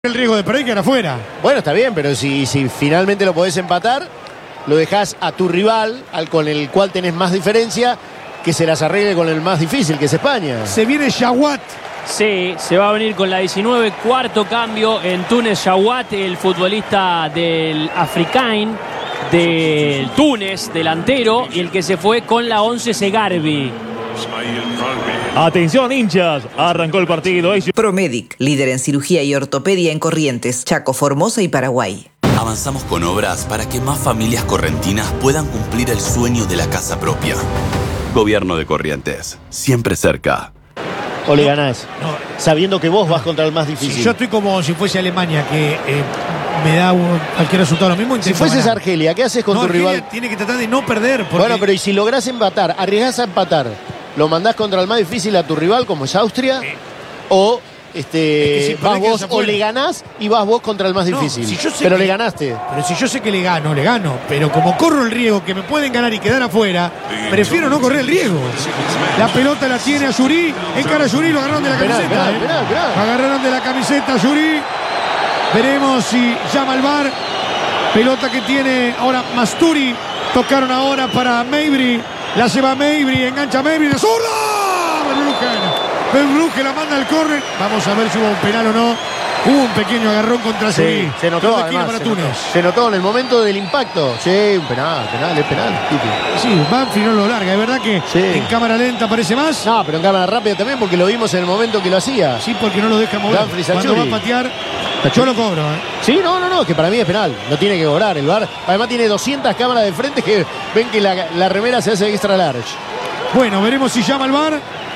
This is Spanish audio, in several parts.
El riesgo de perder y quedar afuera. Bueno, está bien, pero si finalmente lo podés empatar, lo dejás a tu rival, con el cual tenés más diferencia, que se las arregle con el más difícil, que es España. Se viene Jawad. Sí, se va a venir con la 19, cuarto cambio en Túnez. Jawad, el futbolista del Africain, del Túnez, delantero, y el que se fue con la 11, Segarbi. Atención, hinchas, arrancó el partido. Promedic, líder en cirugía y ortopedia en Corrientes, Chaco, Formosa y Paraguay. Avanzamos con obras para que más familias correntinas puedan cumplir el sueño de la casa propia. Gobierno de Corrientes, siempre cerca. O le ganás, sabiendo que vos vas contra el más difícil. Si yo estoy como si fuese Alemania, que me da cualquier resultado lo mismo. Si fueses ganar. Argelia, ¿qué haces con tu Argelia rival? Tiene que tratar de no perder. Porque... Bueno, pero ¿y si lográs empatar? ¿Arriesgás a empatar? ¿Lo mandás contra el más difícil a tu rival, como es Austria? ¿O si vas vos o le ganás y vas vos contra el más difícil? Si yo sé pero que, le ganaste. Pero si yo sé que le gano. Pero como corro el riesgo que me pueden ganar y quedar afuera, prefiero no correr el riesgo. La pelota la tiene a Yuri. Encara a Yuri, lo agarraron de la camiseta. Lo agarraron de la camiseta Yuri. Veremos si llama al VAR. Pelota que tiene ahora Masturi. Tocaron ahora para Mejbri. La lleva Mejbri, engancha Mejbri de zurda. Verbruggen la manda al córner. Vamos a ver si hubo un penal o no. Hubo un pequeño agarrón contra Yuri. Sí, se notó, además, se notó en el momento del impacto. Sí, un penal, es penal. Sí, Banfield no lo larga. Es verdad que en cámara lenta parece más. No, pero en cámara rápida también, porque lo vimos en el momento que lo hacía. Sí, porque no lo deja mover. Cuando va a patear, yo lo cobro. Sí, no, que para mí es penal. Lo tiene que cobrar el VAR. Además tiene 200 cámaras de frente que ven que la remera se hace extra large. Bueno, veremos si llama al VAR.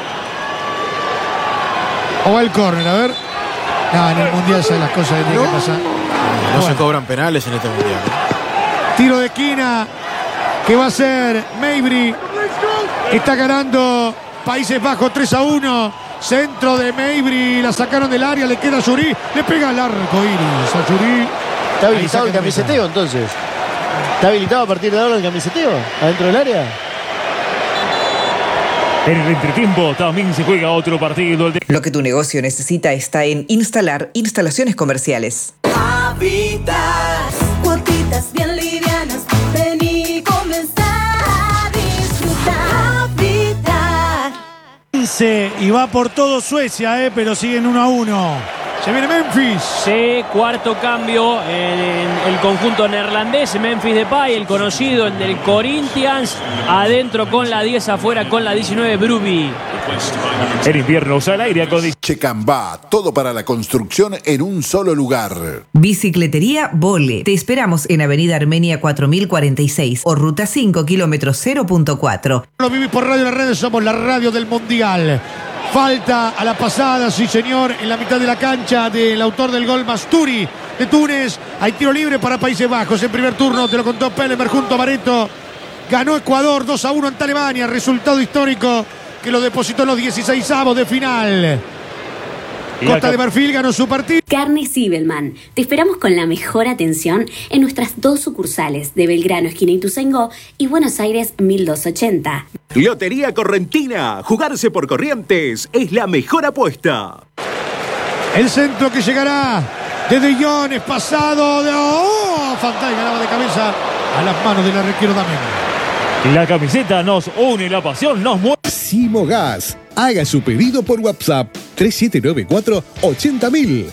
O va el córner, a ver. No, en el Mundial saben las cosas que tienen que pasar. No se cobran penales en este Mundial. Tiro de esquina que va a ser Mejbri. Está ganando Países Bajos 3-1. Centro de Mejbri. La sacaron del área. Le queda a Yuri. Le pega al arco iris a Yuri. ¿Está habilitado el camiseteo entonces? ¿Está habilitado a partir de ahora el camiseteo? ¿Adentro del área? En el entretiempo también se juega otro partido. Lo que tu negocio necesita está en Instalar Instalaciones Comerciales. Habitat, cuotitas bien livianas, vení y comenzá a disfrutar. Habitat. 15 y va por todo Suecia, pero siguen 1-1. Se viene Memphis. Sí, cuarto cambio en el conjunto neerlandés. Memphis Depay, el conocido, el del Corinthians. Adentro con la 10, afuera con la 19, Bruby. En invierno usa el aire acondicionado. Checambá, todo para la construcción en un solo lugar. Bicicletería Vole. Te esperamos en Avenida Armenia 4046 o Ruta 5, kilómetro 0.4. Lo vivís por Radio Las Redes, somos la radio del Mundial. Falta a la pasada, sí señor, en la mitad de la cancha del autor del gol, Masturi de Túnez. Hay tiro libre para Países Bajos en primer turno, te lo contó Pelemer junto a Bareto. Ganó Ecuador 2-1 ante Alemania, resultado histórico que lo depositó en los 16avos de final. Costa de Marfil ganó su partido. Carne Sibelman. Te esperamos con la mejor atención en nuestras dos sucursales de Belgrano, esquina Ituzaingó, y Buenos Aires 1280. Lotería Correntina. Jugarse por Corrientes es la mejor apuesta. El centro que llegará de De Jong es pasado de... Fantay ganaba de cabeza a las manos del arquero Damén. La camiseta nos une, la pasión nos mueve. Simogas. Haga su pedido por WhatsApp 3794-80000.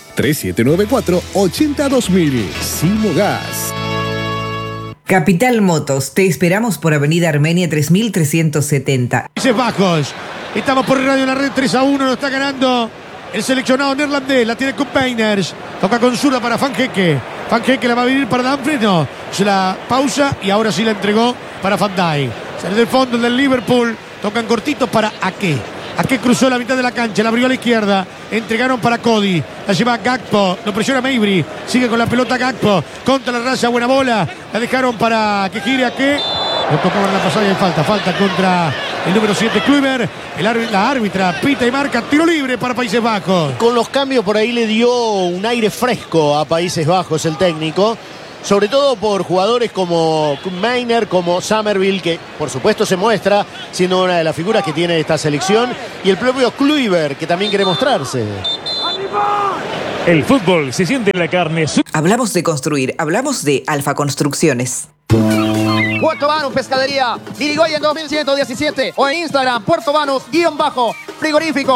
3794-82000. Simogas. Capital Motos. Te esperamos por Avenida Armenia 3370. Países Bajos. Estamos por Radio La Red 3-1. Lo está ganando el seleccionado neerlandés. La tiene Koopmeiners. Toca con zurda para Van Hecke. Van Hecke la va a venir para Danfries. No. Se la pausa y ahora sí la entregó para Van Dijk. Sale del fondo del Liverpool. Tocan cortitos para Ake. Ake cruzó la mitad de la cancha, la abrió a la izquierda. Entregaron para Cody. La lleva Gakpo. Lo presiona Mejbri. Sigue con la pelota Gakpo. Contra la raya, buena bola. La dejaron para que gire Ake. Lo tocaban la pasada y hay falta. Falta contra el número 7, Kluivert. La árbitra pita y marca tiro libre para Países Bajos. Con los cambios por ahí le dio un aire fresco a Países Bajos el técnico. Sobre todo por jugadores como Meiner, como Summerville, que por supuesto se muestra siendo una de las figuras que tiene esta selección, y el propio Kluivert, que también quiere mostrarse. El fútbol se siente en la carne. Hablamos de construir, hablamos de Alfa Construcciones. Puerto Banús Pescadería, Irigoyen 2117 o en Instagram, Puerto Banús_frigorífico.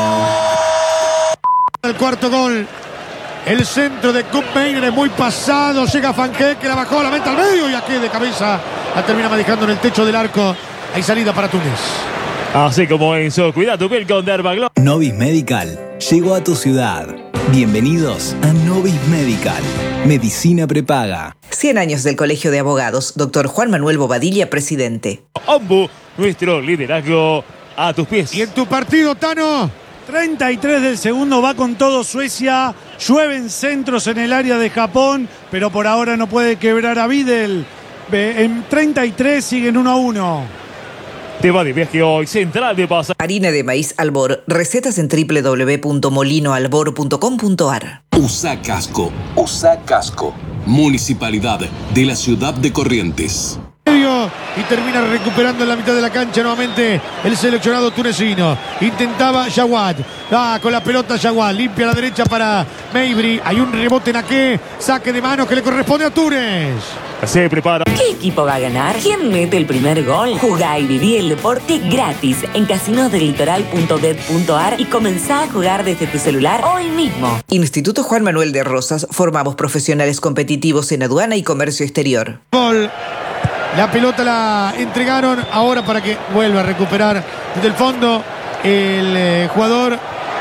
El cuarto gol. El centro de Koopmeiners es muy pasado. Llega Fanquet, que la bajó, la mete al medio y aquí de cabeza la termina manejando en el techo del arco. Hay salida para Túnez. Así como Enzo, cuida tu piel con Dermagloss. Novis Medical llegó a tu ciudad. Bienvenidos a Novis Medical. Medicina prepaga. 100 años del Colegio de Abogados. Dr. Juan Manuel Bobadilla, presidente. Ombu, nuestro liderazgo a tus pies. Y en tu partido, Tano. 33 del segundo, va con todo Suecia. Llueven centros en el área de Japón, pero por ahora no puede quebrar a Videl. En 33 siguen 1-1. Te va de viaje hoy, Central de Pasa. Harina de maíz Albor. Recetas en www.molinoalbor.com.ar. USA Casco. USA Casco. Municipalidad de la ciudad de Corrientes. Y termina recuperando en la mitad de la cancha nuevamente el seleccionado tunecino. Intentaba Jawad. Con la pelota Jawad. Limpia a la derecha para Meibri. Hay un rebote en Aké. Saque de mano que le corresponde a Túnez. Se prepara. ¿Qué equipo va a ganar? ¿Quién mete el primer gol? Jugá y viví el deporte gratis en casinosdelitoral.bet.ar y comenzá a jugar desde tu celular hoy mismo. Instituto Juan Manuel de Rosas. Formamos profesionales competitivos en aduana y comercio exterior. Gol. La pelota la entregaron ahora para que vuelva a recuperar desde el fondo el jugador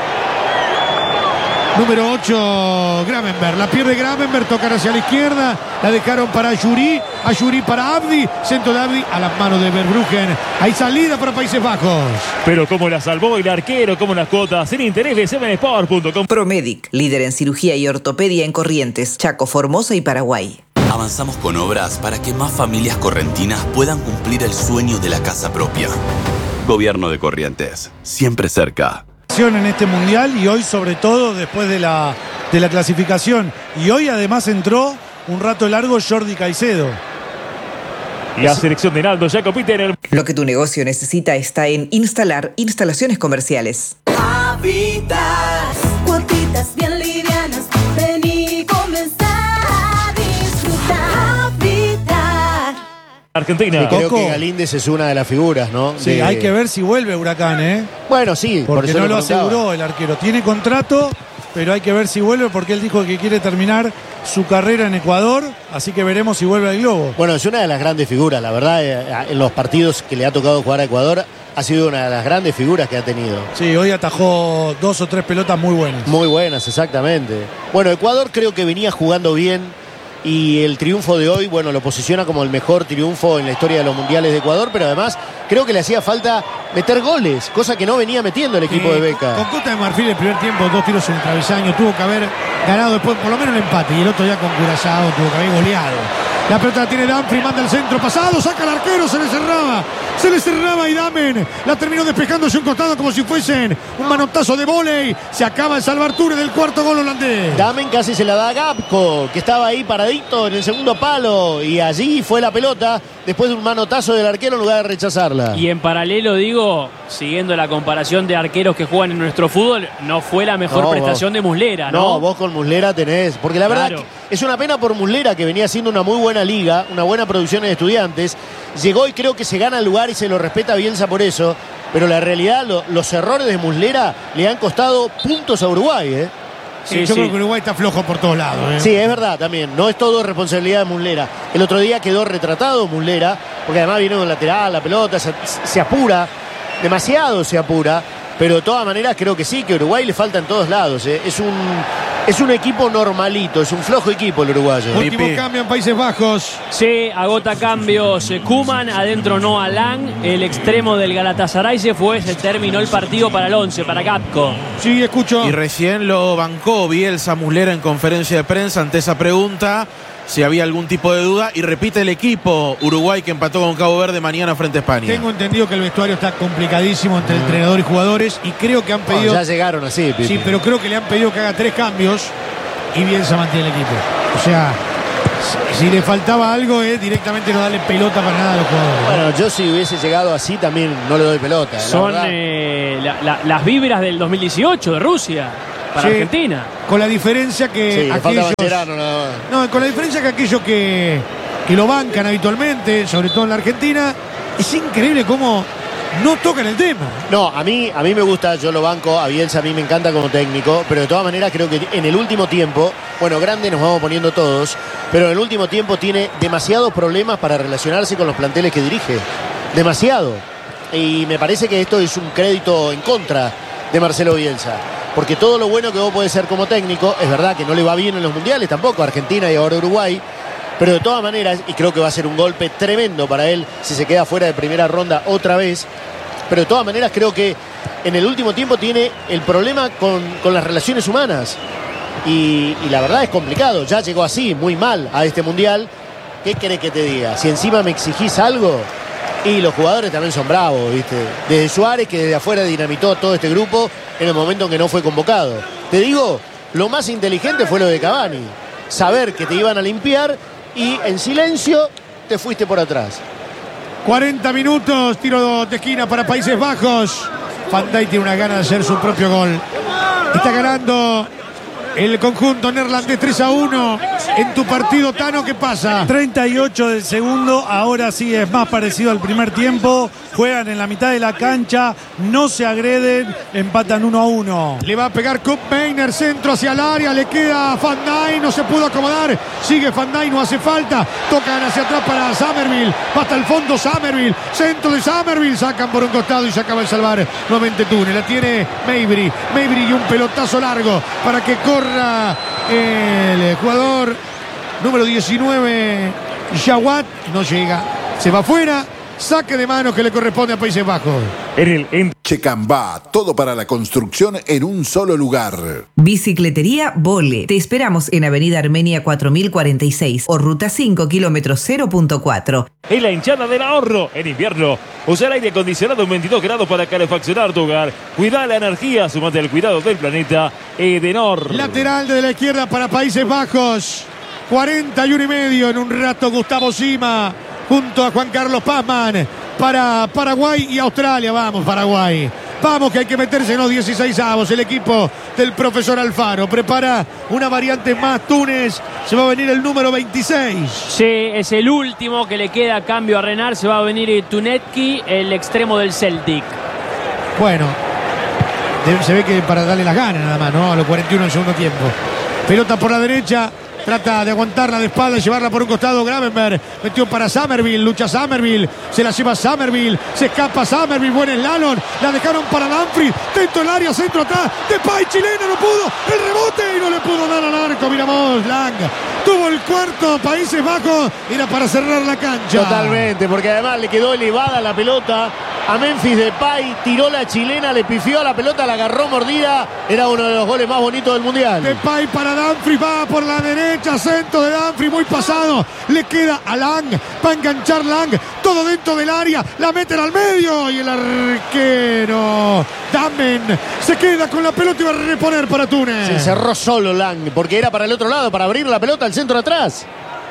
número 8, Gravenberg. La pierde Gravenberg, tocan hacia la izquierda, la dejaron para Ayuri para Abdi, centro de Abdi a las manos de Verbruggen. Hay salida para Países Bajos. Pero como la salvó el arquero, como las cuotas, sin interés de sevensport.com. Promedic, líder en cirugía y ortopedia en Corrientes, Chaco, Formosa y Paraguay. Avanzamos con obras para que más familias correntinas puedan cumplir el sueño de la casa propia. Gobierno de Corrientes, siempre cerca. En este mundial y hoy sobre todo después de la clasificación. Y hoy además entró un rato largo Jordi Caicedo. La selección de Naldo ya compite en el... Lo que tu negocio necesita está en Instalar Instalaciones Comerciales. Habitas, cuotitas bien livianas, vení y comenzá a disfrutar. Habitar. Argentina. Sí, creo que Galíndez es una de las figuras, ¿no? Sí, hay que ver si vuelve Huracán, ¿eh? Bueno, sí. Porque por eso no lo aseguró el arquero. Tiene contrato, pero hay que ver si vuelve porque él dijo que quiere terminar su carrera en Ecuador, así que veremos si vuelve al Globo. Bueno, es una de las grandes figuras, la verdad, en los partidos que le ha tocado jugar a Ecuador, ha sido una de las grandes figuras que ha tenido. Sí, hoy atajó 2 o 3 pelotas muy buenas. Muy buenas, exactamente. Bueno, Ecuador creo que venía jugando bien y el triunfo de hoy, bueno, lo posiciona como el mejor triunfo en la historia de los mundiales de Ecuador, pero además creo que le hacía falta meter goles, cosa que no venía metiendo el equipo de Beca. Con Costa de Marfil el primer tiempo, 2 tiros en el travesaño, tuvo que haber ganado después por lo menos el empate y el otro ya con Curazao tuvo que haber goleado. La pelota la tiene Dumfries, manda el centro pasado, saca al arquero, se le cerraba y Damen la terminó despejando hacia un costado como si fuesen un manotazo de vóley. Se acaba de salvar Túnez del cuarto gol holandés. Damen casi se la da a Gapco, que estaba ahí paradito en el segundo palo y allí fue la pelota después de un manotazo del arquero en lugar de rechazarla. Y en paralelo digo, siguiendo la comparación de arqueros que juegan en nuestro fútbol, no fue la mejor prestación de Muslera, ¿no? No, vos con Muslera tenés, porque la verdad es una pena por Muslera, que venía haciendo una muy buena liga, una buena producción de Estudiantes, llegó y creo que se gana el lugar y se lo respeta a Bielsa por eso, pero la realidad, los errores de Muslera le han costado puntos a Uruguay, ¿eh? Sí, yo creo que Uruguay está flojo por todos lados, ¿eh? Sí, es verdad también. No es todo responsabilidad de Muslera. El otro día quedó retratado Muslera, porque además viene con lateral, la pelota, se apura, demasiado se apura. Pero de todas maneras creo que sí, que a Uruguay le falta en todos lados, ¿eh? Es un equipo normalito, es un flojo equipo el uruguayo. Último cambio en Países Bajos. Sí, agota cambios Koeman, adentro Noah Lang, el extremo del Galatasaray se fue, se terminó el partido para el 11, para Gapco. Sí, escucho. Y recién lo bancó Bielsa Muslera en conferencia de prensa ante esa pregunta, si había algún tipo de duda, y repite el equipo Uruguay que empató con Cabo Verde mañana frente a España. Tengo entendido que el vestuario está complicadísimo entre entrenador y jugadores y creo que han pedido... ya llegaron así, Pipi. Sí, pero creo que le han pedido que haga 3 cambios y Bielsa mantiene el equipo. O sea, si le faltaba algo es directamente no darle pelota para nada a los jugadores. Bueno, yo si hubiese llegado así también no le doy pelota. Son las vibras del 2018 de Rusia. para Argentina. Con la diferencia que aquellos, no, con la diferencia que aquellos que lo bancan habitualmente, sobre todo en la Argentina, es increíble cómo no tocan el tema. No, a mí me gusta, yo lo banco, a Bielsa a mí me encanta como técnico, pero de todas maneras creo que en el último tiempo, bueno, grande nos vamos poniendo todos, pero en el último tiempo tiene demasiados problemas para relacionarse con los planteles que dirige. Demasiado. Y me parece que esto es un crédito en contra de Marcelo Bielsa. Porque todo lo bueno que vos podés ser como técnico, es verdad que no le va bien en los mundiales tampoco, Argentina y ahora Uruguay. Pero de todas maneras, y creo que va a ser un golpe tremendo para él si se queda fuera de primera ronda otra vez. Pero de todas maneras creo que en el último tiempo tiene el problema con las relaciones humanas. Y la verdad es complicado. Ya llegó así, muy mal a este mundial. ¿Qué querés que te diga? Si encima me exigís algo. Y los jugadores también son bravos, ¿viste? Desde Suárez, que desde afuera dinamitó todo este grupo en el momento en que no fue convocado. Te digo, lo más inteligente fue lo de Cavani. Saber que te iban a limpiar y en silencio te fuiste por atrás. 40 minutos, tiro de esquina para Países Bajos. Van Dijk tiene una gana de hacer su propio gol. Está ganando el conjunto neerlandés 3-1 en tu partido, Tano. ¿Qué pasa? 38 del segundo, ahora sí es más parecido al primer tiempo. Juegan en la mitad de la cancha, no se agreden, empatan 1-1. Le va a pegar Koopmeiners, centro hacia el área, le queda Van Dijk, no se pudo acomodar. Sigue Van Dijk, no hace falta. Tocan hacia atrás para Summerville, va hasta el fondo Summerville, centro de Summerville, sacan por un costado y se acaba de salvar nuevamente Túnez. La tiene Mejbri y un pelotazo largo para que corra el jugador número 19, Jawad. No llega, se va afuera. Saque de manos que le corresponde a Países Bajos. Checambá, todo para la construcción en un solo lugar. Bicicletería Vole. Te esperamos en Avenida Armenia 4046 o Ruta 5, kilómetro 0.4. En la hinchada del ahorro, en invierno, usar aire acondicionado en 22 grados para calefaccionar tu hogar. Cuida la energía, sumate al cuidado del planeta. Edenor. Lateral de la izquierda para Países Bajos. 41,5 en un rato Gustavo Sima junto a Juan Carlos Pazman para Paraguay y Australia. Vamos, Paraguay. Vamos, que hay que meterse en los 16avos. El equipo del profesor Alfaro prepara una variante más. Túnez, se va a venir el número 26. Sí, es el último que le queda a cambio a Renard. Se va a venir Tunetki, el extremo del Celtic. Bueno, se ve que para darle las ganas nada más, ¿no? A los 41 del segundo tiempo. Pelota por la derecha. Trata de aguantarla de espalda y llevarla por un costado. Gravenberg metió para Summerville. Lucha Summerville. Se la lleva Summerville. Se escapa Summerville. Buen slalom. La dejaron para Dumfries. Dentro del área. Centro atrás. Depay chileno. No pudo. El rebote. Y no le pudo dar al arco. Miramos. Lang. Tuvo el cuarto. Países Bajos. Era para cerrar la cancha. Totalmente. Porque además le quedó elevada la pelota a Memphis Depay. Tiró la chilena. Le pifió a la pelota. La agarró mordida. Era uno de los goles más bonitos del mundial. Depay para Dumfries. Va por la derecha. Centro de Dumfries, muy pasado. Le queda a Lang. Va a enganchar Lang. Todo dentro del área. La meten al medio. Y el arquero Damen se queda con la pelota y va a reponer para Túnez. Se cerró solo Lang. Porque era para el otro lado. Para abrir la pelota al centro de atrás.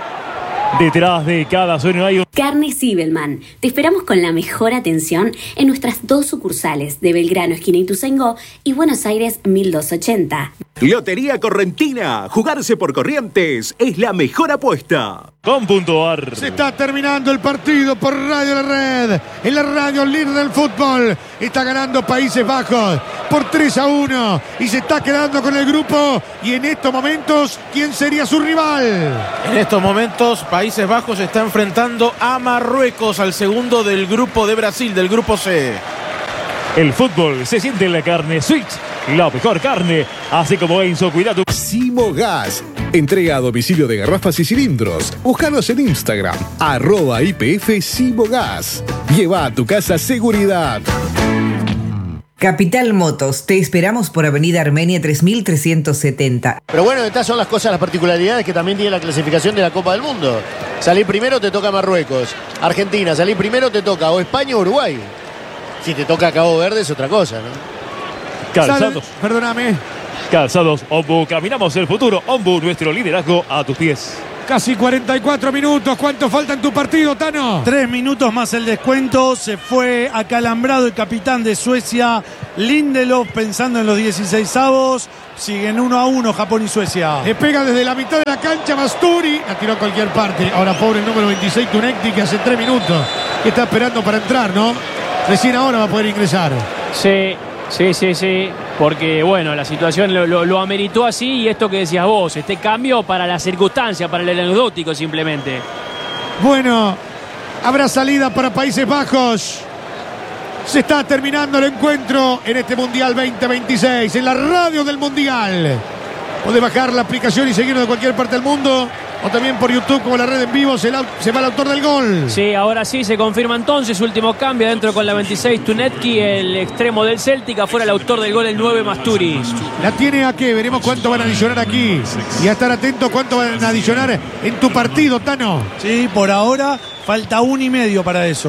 Detrás de cada sueño hay un... Carnes Zibelman. Te esperamos con la mejor atención en nuestras 2 sucursales de Belgrano, esquina Ituzaingó, y Buenos Aires 1280. Lotería Correntina. Jugarse por Corrientes es la mejor apuesta. .ar. Se está terminando el partido por Radio La Red. En la radio líder del fútbol. Está ganando Países Bajos por 3-1. Y se está quedando con el grupo. Y en estos momentos, ¿quién sería su rival? En estos momentos, Países Bajos está enfrentando a Marruecos, al segundo del grupo de Brasil, del grupo C. El fútbol se siente en la carne. Switch, la mejor carne. Así como Enzo, cuida tu... Simogas. Entrega a domicilio de garrafas y cilindros. Búscanos en Instagram, @IPF Simogas. Lleva a tu casa seguridad. Capital Motos, te esperamos por Avenida Armenia 3370. Pero bueno, estas son las cosas, las particularidades que también tiene la clasificación de la Copa del Mundo. Salir primero te toca Marruecos. Argentina, salir primero te toca o España o Uruguay. Si te toca Cabo Verde es otra cosa, ¿no? Calzados. Perdóname. Calzados Ombu, caminamos el futuro. Ombu, nuestro liderazgo a tus pies. Casi 44 minutos. ¿Cuánto falta en tu partido, Tano? 3 minutos más el descuento. Se fue acalambrado el capitán de Suecia, Lindelof, pensando en los 16avos. Siguen 1-1 Japón y Suecia. Le pega desde la mitad de la cancha Masturi. La tiró a cualquier parte. Ahora pobre el número 26, Tunekti, que hace 3 minutos que está esperando para entrar, ¿no? Recién ahora va a poder ingresar. Sí. Porque, bueno, la situación lo ameritó así. Y esto que decías vos, este cambio para la circunstancia, para el anecdótico simplemente. Bueno, habrá salida para Países Bajos. Se está terminando el encuentro en este Mundial 2026, en la radio del Mundial. Podés bajar la aplicación y seguirnos de cualquier parte del mundo, o también por YouTube como la red en vivo. Se va el autor del gol. Sí, ahora sí se confirma entonces. Último cambio adentro con la 26, Tunekti, el extremo del Celtic. Afuera el autor del gol, el 9, Masturi. La tiene a qué, veremos cuánto van a adicionar aquí. Y a estar atento cuánto van a adicionar en tu partido, Tano. Sí, por ahora falta 1,5 para eso.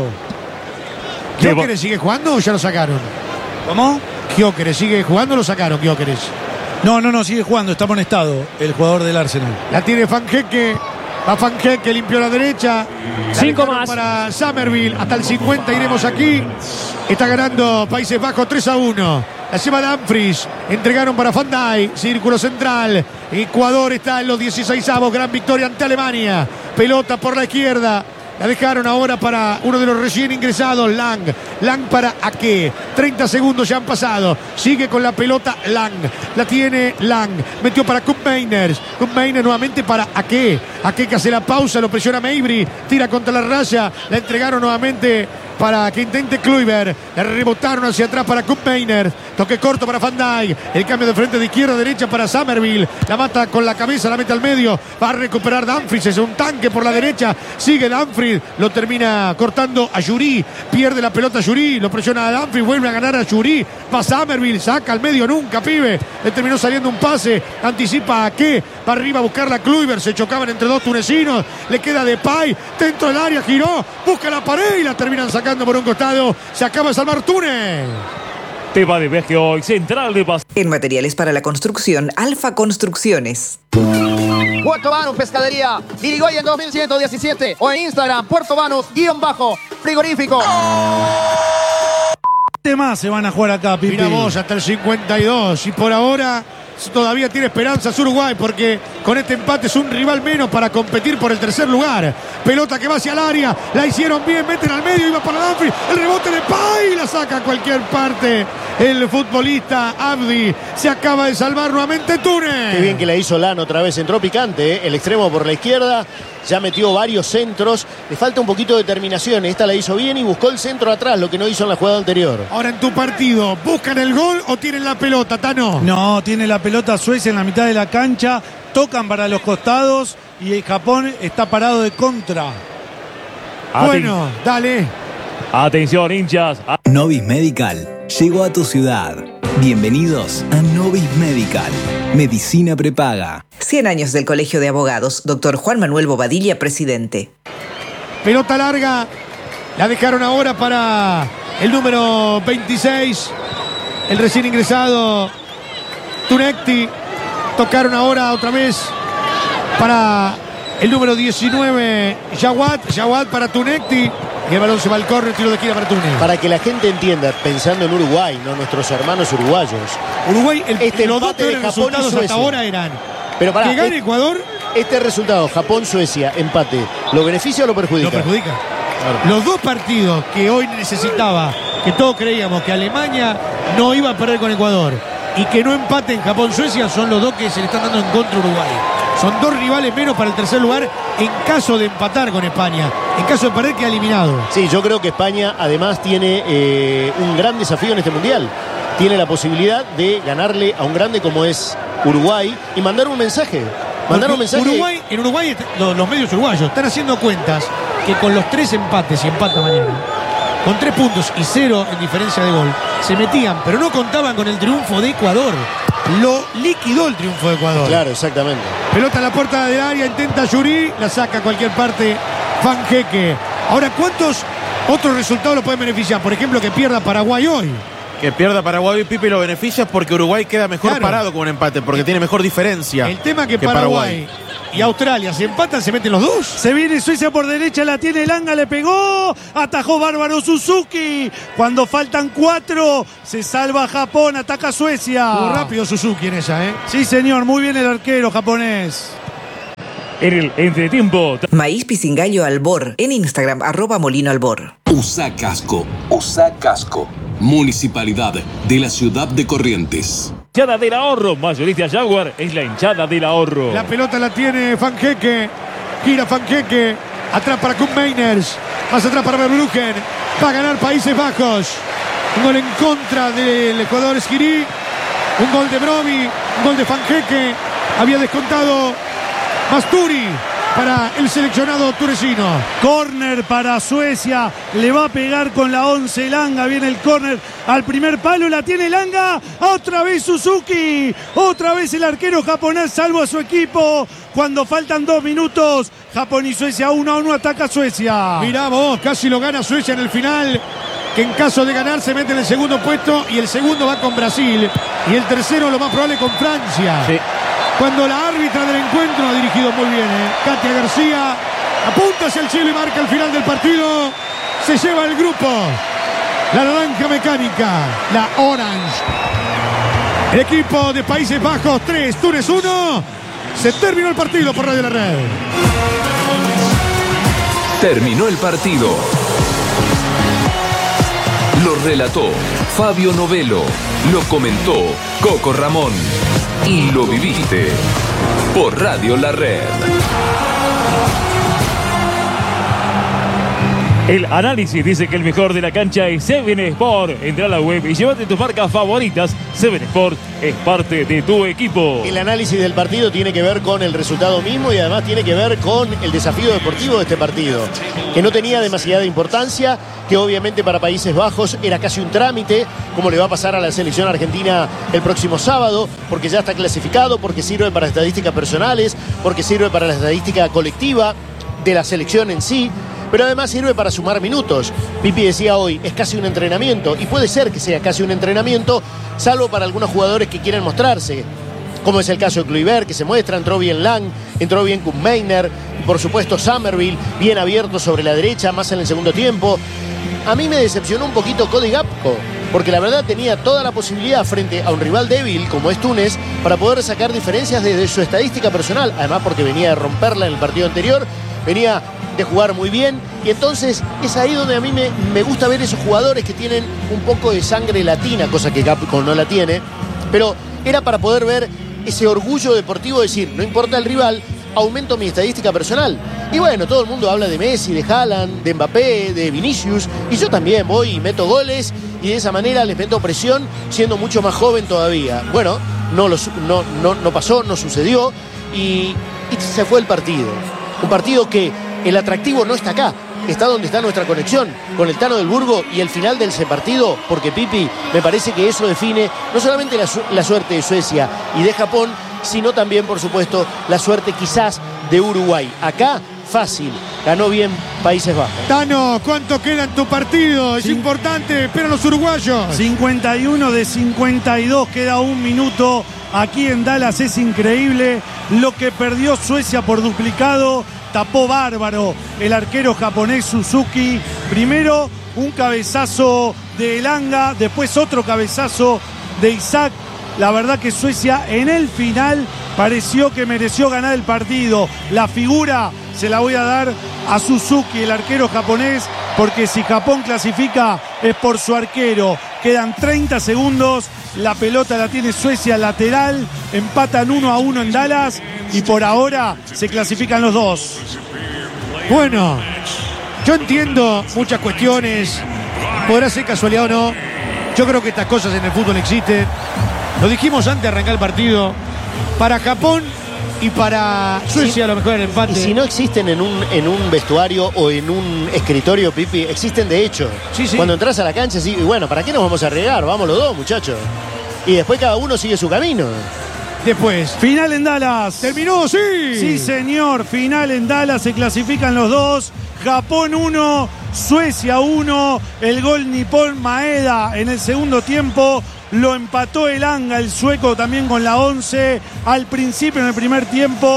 ¿Gyökeres sigue jugando o ya lo sacaron? ¿Cómo? ¿Gyökeres sigue jugando o lo sacaron, Gyökeres? No, sigue jugando, está amonestado el jugador del Arsenal. La tiene Fanjeque. Va Fanjeque, limpió la derecha. 5 más. Para Summerville, hasta el 50 iremos aquí. Está ganando Países Bajos 3-1. La lleva Dumfries. Entregaron para Van Dijk. Círculo central. Ecuador está en los 16avos. Gran victoria ante Alemania. Pelota por la izquierda. La dejaron ahora para uno de los recién ingresados, Lang. Lang para Ake. 30 segundos ya han pasado. Sigue con la pelota Lang. La tiene Lang. Metió para Koopmeiners. Koopmeiners nuevamente para Ake. Ake que hace la pausa, lo presiona Mejbri. Tira contra la raya. La entregaron nuevamente para que intente Kluivert. La rebotaron hacia atrás para Koopmeiners. Toque corto para Van Dijk. El cambio de frente de izquierda a derecha para Summerville. La mata con la cabeza, la mete al medio. Va a recuperar Dumfries. Es un tanque por la derecha. Sigue Dumfries. Lo termina cortando a Yuri. Pierde la pelota a Yuri. Lo presiona a Dumfries. Vuelve a ganar a Yuri. Va Summerville. Saca al medio. Nunca, pibe. Le terminó saliendo un pase. Anticipa a qué. Va arriba a buscar la Kluivert. Se chocaban entre dos tunecinos. Le queda Depay. Dentro del área. Giró. Busca la pared y la terminan sacando por un costado. Se acaba de salvar Túnez. Tema de viaje hoy, Central de Pasajes. En materiales para la construcción, Alfa Construcciones. Puerto Banús Pescadería, Irigoyen 2117 o en Instagram, Puerto Banús_frigorífico. ¿Qué más se van a jugar acá, Pipi? Mira vos, hasta el 52. Y por ahora todavía tiene esperanzas Uruguay, porque con este empate es un rival menos para competir por el tercer lugar. Pelota que va hacia el área, la hicieron bien, meten al medio, iba para Dumfries, el rebote de Pay, la saca a cualquier parte el futbolista Abdi. Se acaba de salvar nuevamente Túnez. Qué bien que la hizo Lan otra vez, entró picante, el extremo por la izquierda, ya metió varios centros, le falta un poquito de determinación, esta la hizo bien y buscó el centro atrás, lo que no hizo en la jugada anterior. Ahora en tu partido, ¿buscan el gol o tienen la pelota, Tano? No, tiene la pelota Suecia en la mitad de la cancha, tocan para los costados y el Japón está parado de contra. Bueno, dale. Atención, hinchas. Novis Medical llegó a tu ciudad. Bienvenidos a Novis Medical. Medicina prepaga. 100 años del Colegio de Abogados. Dr. Juan Manuel Bobadilla, presidente. Pelota larga. La dejaron ahora para el número 26. El recién ingresado Tunekti. Tocaron ahora otra vez para el número 19, Jawad para Tunekti. Y el balón se va al córner, tiro de esquina para Túnez. Para que la gente entienda, pensando en Uruguay, no nuestros hermanos uruguayos. Uruguay, los dos empate de peores Japón y resultados hasta Suecia. ahora eran Pero para que gane Ecuador. Este resultado, Japón-Suecia, empate, ¿lo beneficia o lo perjudica? Lo perjudica. Claro. Los dos partidos que hoy necesitaba, que todos creíamos que Alemania no iba a perder con Ecuador y que no empaten Japón-Suecia, son los dos que se le están dando en contra a Uruguay. Son dos rivales menos para el tercer lugar en caso de empatar con España. En caso de perder, queda eliminado. Sí, yo creo que España además tiene un gran desafío en este Mundial. Tiene la posibilidad de ganarle a un grande como es Uruguay y mandar un mensaje. Uruguay, en Uruguay, los medios uruguayos están haciendo cuentas que con los 3 empates, y empata mañana, con 3 puntos y 0 en diferencia de gol, se metían, pero no contaban con el triunfo de Ecuador. Lo liquidó el triunfo de Ecuador. Claro, exactamente. Pelota en la puerta del área, intenta Yuri, la saca a cualquier parte Fanjeque. Ahora, ¿cuántos otros resultados lo pueden beneficiar? Por ejemplo, que pierda Paraguay hoy. Que pierda Paraguay y Pipi lo beneficia porque Uruguay queda mejor parado con un empate, porque tiene mejor diferencia. El tema que Paraguay y Australia se empatan, se meten los dos. Se viene Suecia por derecha, la tiene Elanga, le pegó, atajó bárbaro Suzuki. Cuando faltan 4, se salva Japón, ataca Suecia. Muy rápido Suzuki en esa, ¿eh? Sí, señor, muy bien el arquero japonés. En el entretiempo. Maíz Pisingallo Albor, en Instagram, @molinoalbor. Usa casco, usa casco. Municipalidad de la ciudad de Corrientes. Hinchada del ahorro, mayorista Jaguar es la hinchada del ahorro. La pelota la tiene Fanqueque, gira Fanqueque, atrás para Koen Meiners, más atrás para Verbruggen, va a ganar Países Bajos. Un gol en contra del jugador Esquirí, un gol de Bromi, un gol de Fanqueque, había descontado Masturi para el seleccionado tunecino. Córner para Suecia, le va a pegar con la 11 Elanga, viene el córner al primer palo, la tiene Elanga, otra vez Suzuki, otra vez el arquero japonés salvo a su equipo, cuando faltan 2 minutos, Japón y Suecia 1-1, ataca Suecia. Mirá vos, casi lo gana Suecia en el final, que en caso de ganar se mete en el segundo puesto y el segundo va con Brasil y el tercero lo más probable con Francia. Sí. Cuando la árbitra del encuentro ha dirigido muy bien, Katia García apunta hacia el cielo y marca el final del partido. Se lleva el grupo la naranja mecánica, la Orange. El equipo de Países Bajos 3, Túnez 1. Se terminó el partido por Radio La Red. Terminó el partido. Lo relató Fabio Novelo. Lo comentó Coco Ramón. Y lo viviste por Radio La Red. El análisis dice que el mejor de la cancha es Seven Sport. Entra a la web y llévate tus marcas favoritas. Seven Sport es parte de tu equipo. El análisis del partido tiene que ver con el resultado mismo y además tiene que ver con el desafío deportivo de este partido, que no tenía demasiada importancia, que obviamente para Países Bajos era casi un trámite, como le va a pasar a la selección argentina el próximo sábado, porque ya está clasificado, porque sirve para estadísticas personales, porque sirve para la estadística colectiva de la selección en sí, pero además sirve para sumar minutos. Pipi decía hoy, es casi un entrenamiento, y puede ser que sea casi un entrenamiento, salvo para algunos jugadores que quieren mostrarse, como es el caso de Kluivert, que se muestra, entró bien Lang, entró bien Koen Meiner, y por supuesto Summerville, bien abierto sobre la derecha, más en el segundo tiempo. A mí me decepcionó un poquito Cody Gakpo, porque la verdad tenía toda la posibilidad frente a un rival débil como es Túnez para poder sacar diferencias desde su estadística personal, además porque venía de romperla en el partido anterior, venía de jugar muy bien, y entonces es ahí donde a mí me gusta ver esos jugadores que tienen un poco de sangre latina, cosa que Gakpo no la tiene, pero era para poder ver ese orgullo deportivo, decir, no importa el rival, aumento mi estadística personal. Y bueno, todo el mundo habla de Messi, de Haaland, de Mbappé, de Vinicius, y yo también voy y meto goles, y de esa manera les meto presión, siendo mucho más joven todavía. Bueno, no pasó, no sucedió, y se fue el partido. Un partido que el atractivo no está acá, está donde está nuestra conexión con el Tano del Burgo y el final de ese partido, porque Pipi, me parece que eso define no solamente la suerte de Suecia y de Japón, sino también, por supuesto, la suerte quizás de Uruguay. Acá, fácil, ganó bien Países Bajos. Tano, ¿cuánto queda en tu partido? Es importante, pero los uruguayos. 51 de 52, queda 1 minuto. Aquí en Dallas es increíble lo que perdió Suecia por duplicado. Tapó bárbaro el arquero japonés Suzuki. Primero un cabezazo de Elanga, después otro cabezazo de Isaac. La verdad que Suecia en el final pareció que mereció ganar el partido. La figura se la voy a dar a Suzuki, el arquero japonés, porque si Japón clasifica es por su arquero. Quedan 30 segundos, la pelota la tiene Suecia lateral, empatan 1-1 en Dallas y por ahora se clasifican los dos. Bueno, yo entiendo muchas cuestiones, podrá ser casualidad o no, yo creo que estas cosas en el fútbol existen. Lo dijimos antes de arrancar el partido. Para Japón y para Suecia a lo mejor el empate. Y si no existen en un vestuario o en un escritorio, Pipi, existen de hecho. Sí. Cuando entras a la cancha, sí, y bueno, ¿para qué nos vamos a arriesgar? Vamos los dos, muchachos. Y después cada uno sigue su camino. Después. Final en Dallas. ¿Terminó? Sí. Sí, señor. Final en Dallas. Se clasifican los dos. Japón 1, Suecia 1. El gol Nippon Maeda en el segundo tiempo. Lo empató Elanga, el sueco, también con la 11. Al principio, en el primer tiempo,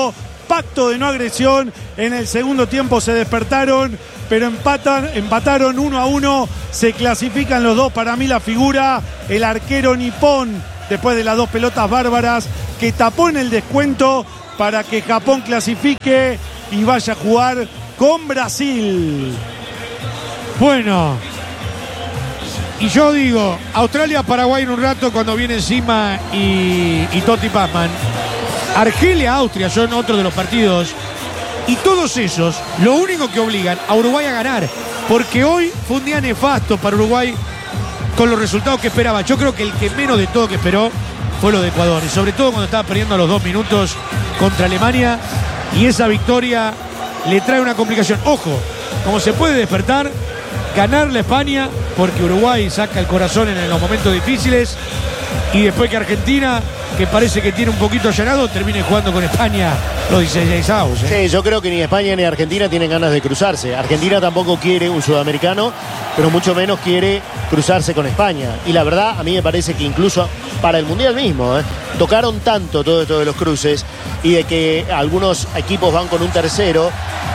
pacto de no agresión. En el segundo tiempo se despertaron, pero empataron 1-1. Se clasifican los dos. Para mí la figura, el arquero nipón, después de las dos pelotas bárbaras, que tapó en el descuento para que Japón clasifique y vaya a jugar con Brasil. Bueno, y yo digo, Australia-Paraguay en un rato cuando viene encima y Totti Pazman. Argelia-Austria son otro de los partidos. Y todos esos, lo único que obligan a Uruguay a ganar. Porque hoy fue un día nefasto para Uruguay con los resultados que esperaba. Yo creo que el que menos de todo que esperó fue lo de Ecuador. Y sobre todo cuando estaba perdiendo a los 2 minutos contra Alemania. Y esa victoria le trae una complicación. Ojo, como se puede despertar, ganarle a España, porque Uruguay saca el corazón en los momentos difíciles. Y después que Argentina, que parece que tiene un poquito allanado, termine jugando con España los 16avos. Sí, yo creo que ni España ni Argentina tienen ganas de cruzarse. Argentina tampoco quiere un sudamericano, pero mucho menos quiere cruzarse con España. Y la verdad, a mí me parece que incluso para el Mundial mismo, tocaron tanto todo esto de los cruces y de que algunos equipos van con un tercero,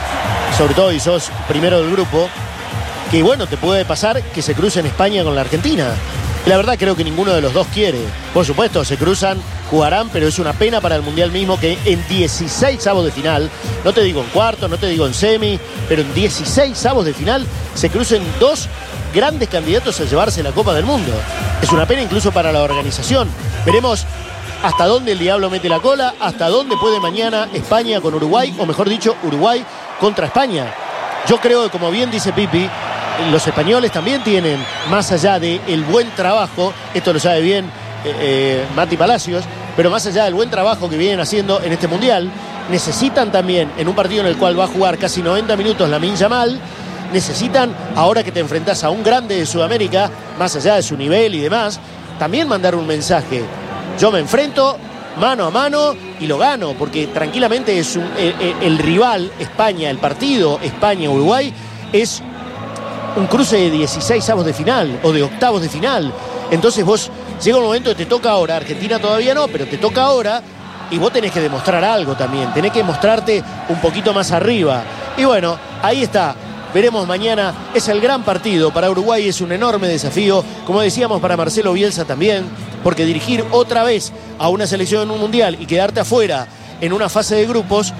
sobre todo y sos primero del grupo, que bueno, te puede pasar que se crucen España con la Argentina. Y la verdad creo que ninguno de los dos quiere. Por supuesto, se cruzan, jugarán, pero es una pena para el Mundial mismo que en 16avos de final, no te digo en cuartos, no te digo en semi, pero en 16avos de final se crucen dos grandes candidatos a llevarse la Copa del Mundo. Es una pena incluso para la organización. Veremos hasta dónde el diablo mete la cola, hasta dónde puede mañana España con Uruguay, o mejor dicho, Uruguay contra España. Yo creo que, como bien dice Pipi, los españoles también tienen, más allá del buen trabajo, esto lo sabe bien Mati Palacios, pero más allá del buen trabajo que vienen haciendo en este Mundial, necesitan también, en un partido en el cual va a jugar casi 90 minutos Lamine Yamal, necesitan, ahora que te enfrentás a un grande de Sudamérica, más allá de su nivel y demás, también mandar un mensaje. Yo me enfrento mano a mano y lo gano, porque tranquilamente es el rival España, el partido España-Uruguay es un cruce de 16avos de final o de octavos de final. Entonces vos, llega un momento que te toca ahora, Argentina todavía no, pero te toca ahora y vos tenés que demostrar algo también, tenés que mostrarte un poquito más arriba. Y bueno, ahí está, veremos mañana, es el gran partido para Uruguay, es un enorme desafío, como decíamos para Marcelo Bielsa también, porque dirigir otra vez a una selección en un mundial y quedarte afuera en una fase de grupos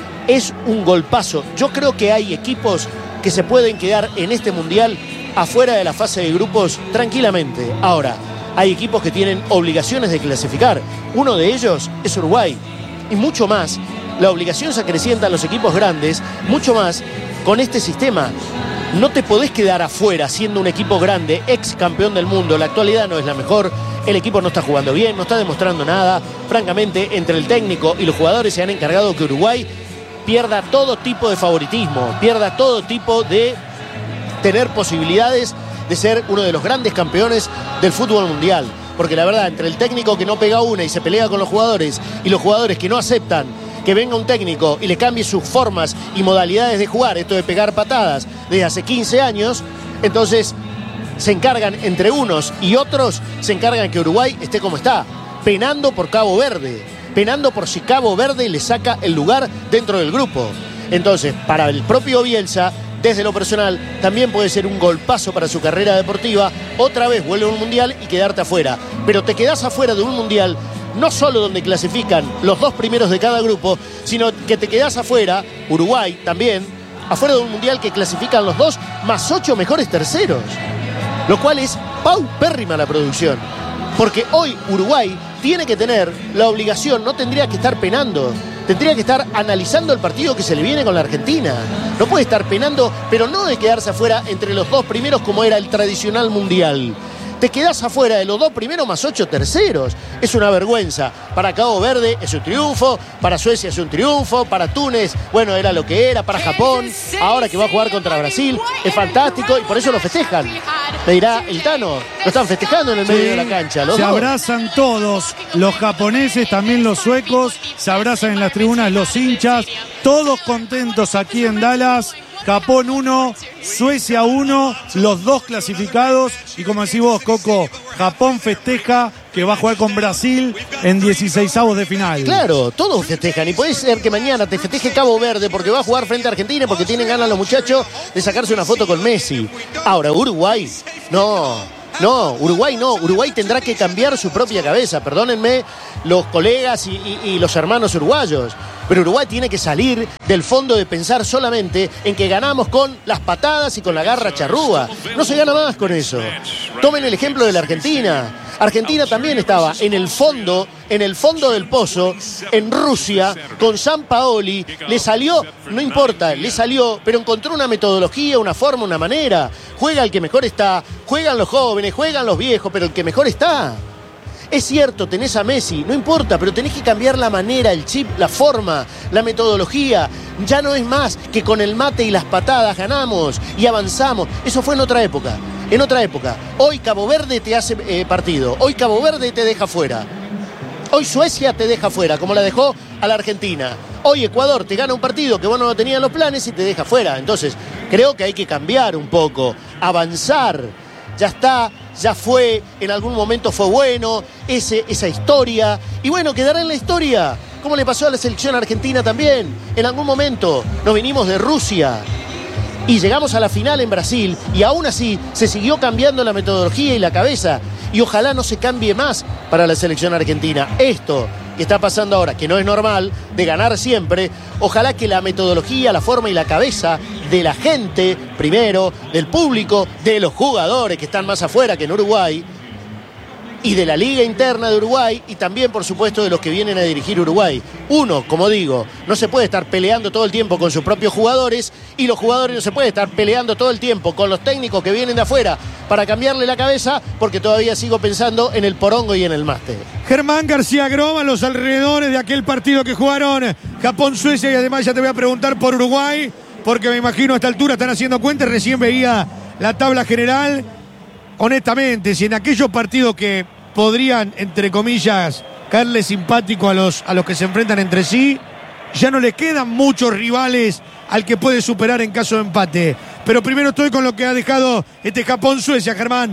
es un golpazo. Yo creo que hay equipos que se pueden quedar en este mundial afuera de la fase de grupos tranquilamente. Ahora, hay equipos que tienen obligaciones de clasificar. Uno de ellos es Uruguay. Y mucho más, la obligación se acrecienta a los equipos grandes, mucho más con este sistema. No te podés quedar afuera siendo un equipo grande, ex campeón del mundo. La actualidad no es la mejor, el equipo no está jugando bien, no está demostrando nada. Francamente, entre el técnico y los jugadores se han encargado que Uruguay pierda todo tipo de favoritismo, pierda todo tipo de tener posibilidades de ser uno de los grandes campeones del fútbol mundial. Porque la verdad, entre el técnico que no pega una y se pelea con los jugadores y los jugadores que no aceptan que venga un técnico y le cambie sus formas y modalidades de jugar, esto de pegar patadas desde hace 15 años, entonces se encargan entre unos y otros, se encargan que Uruguay esté como está, penando por Cabo Verde, penando por si Cabo Verde le saca el lugar dentro del grupo. Entonces, para el propio Bielsa, desde lo personal, también puede ser un golpazo para su carrera deportiva. Otra vez vuelve a un mundial y quedarte afuera. Pero te quedás afuera de un mundial no solo donde clasifican los dos primeros de cada grupo, sino que te quedás afuera, Uruguay también, afuera de un mundial que clasifican los 2 más 8 mejores terceros. Lo cual es paupérrima la producción. Porque hoy Uruguay tiene que tener la obligación, no tendría que estar penando, tendría que estar analizando el partido que se le viene con la Argentina. No puede estar penando, pero no de quedarse afuera entre los 2 primeros como era el tradicional mundial. Te quedás afuera de los 2 primeros más 8 terceros. Es una vergüenza. Para Cabo Verde es un triunfo, para Suecia es un triunfo, para Túnez, bueno, era lo que era, para Japón, ahora que va a jugar contra Brasil, es fantástico y por eso lo festejan. Me dirá el Tano, lo están festejando en el medio de la cancha. Se abrazan todos, los japoneses, también los suecos, se abrazan en las tribunas los hinchas, todos contentos aquí en Dallas. Japón 1, Suecia 1, los 2 clasificados. Y como decís vos, Coco, Japón festeja que va a jugar con Brasil en 16avos de final. Claro, todos festejan. Y puede ser que mañana te festeje Cabo Verde porque va a jugar frente a Argentina, porque tienen ganas los muchachos de sacarse una foto con Messi. Ahora, Uruguay, no, Uruguay no. Uruguay tendrá que cambiar su propia cabeza. Perdónenme los colegas y los hermanos uruguayos. Pero Uruguay tiene que salir del fondo de pensar solamente en que ganamos con las patadas y con la garra charrúa. No se gana más con eso. Tomen el ejemplo de la Argentina. Argentina también estaba en el fondo del pozo, en Rusia, con Sampaoli. Le salió, no importa, le salió, pero encontró una metodología, una forma, una manera. Juega el que mejor está, juegan los jóvenes, juegan los viejos, pero el que mejor está. Es cierto, tenés a Messi, no importa, pero tenés que cambiar la manera, el chip, la forma, la metodología. Ya no es más que con el mate y las patadas ganamos y avanzamos. Eso fue en otra época. En otra época. Hoy Cabo Verde te hace partido. Hoy Cabo Verde te deja fuera. Hoy Suecia te deja fuera, como la dejó a la Argentina. Hoy Ecuador te gana un partido que vos no lo tenías en los planes y te deja fuera. Entonces, creo que hay que cambiar un poco, avanzar. Ya está, ya fue, en algún momento fue bueno, esa historia. Y bueno, quedará en la historia, como le pasó a la selección argentina también. En algún momento nos vinimos de Rusia y llegamos a la final en Brasil y aún así se siguió cambiando la metodología y la cabeza. Y ojalá no se cambie más para la selección argentina. Esto que está pasando ahora, que no es normal, de ganar siempre, ojalá que la metodología, la forma y la cabeza de la gente, primero, del público, de los jugadores que están más afuera que en Uruguay, y de la liga interna de Uruguay, y también, por supuesto, de los que vienen a dirigir Uruguay. Uno, como digo, no se puede estar peleando todo el tiempo con sus propios jugadores, y los jugadores no se pueden estar peleando todo el tiempo con los técnicos que vienen de afuera para cambiarle la cabeza, porque todavía sigo pensando en el porongo y en el máster. Germán García Groba, los alrededores de aquel partido que jugaron Japón-Suecia, y además ya te voy a preguntar por Uruguay, porque me imagino a esta altura están haciendo cuentas, recién veía la tabla general. Honestamente, si en aquellos partidos que podrían, entre comillas, caerle simpático a los que se enfrentan entre sí, ya no le quedan muchos rivales al que puede superar en caso de empate. Pero primero estoy con lo que ha dejado este Japón-Suecia, Germán.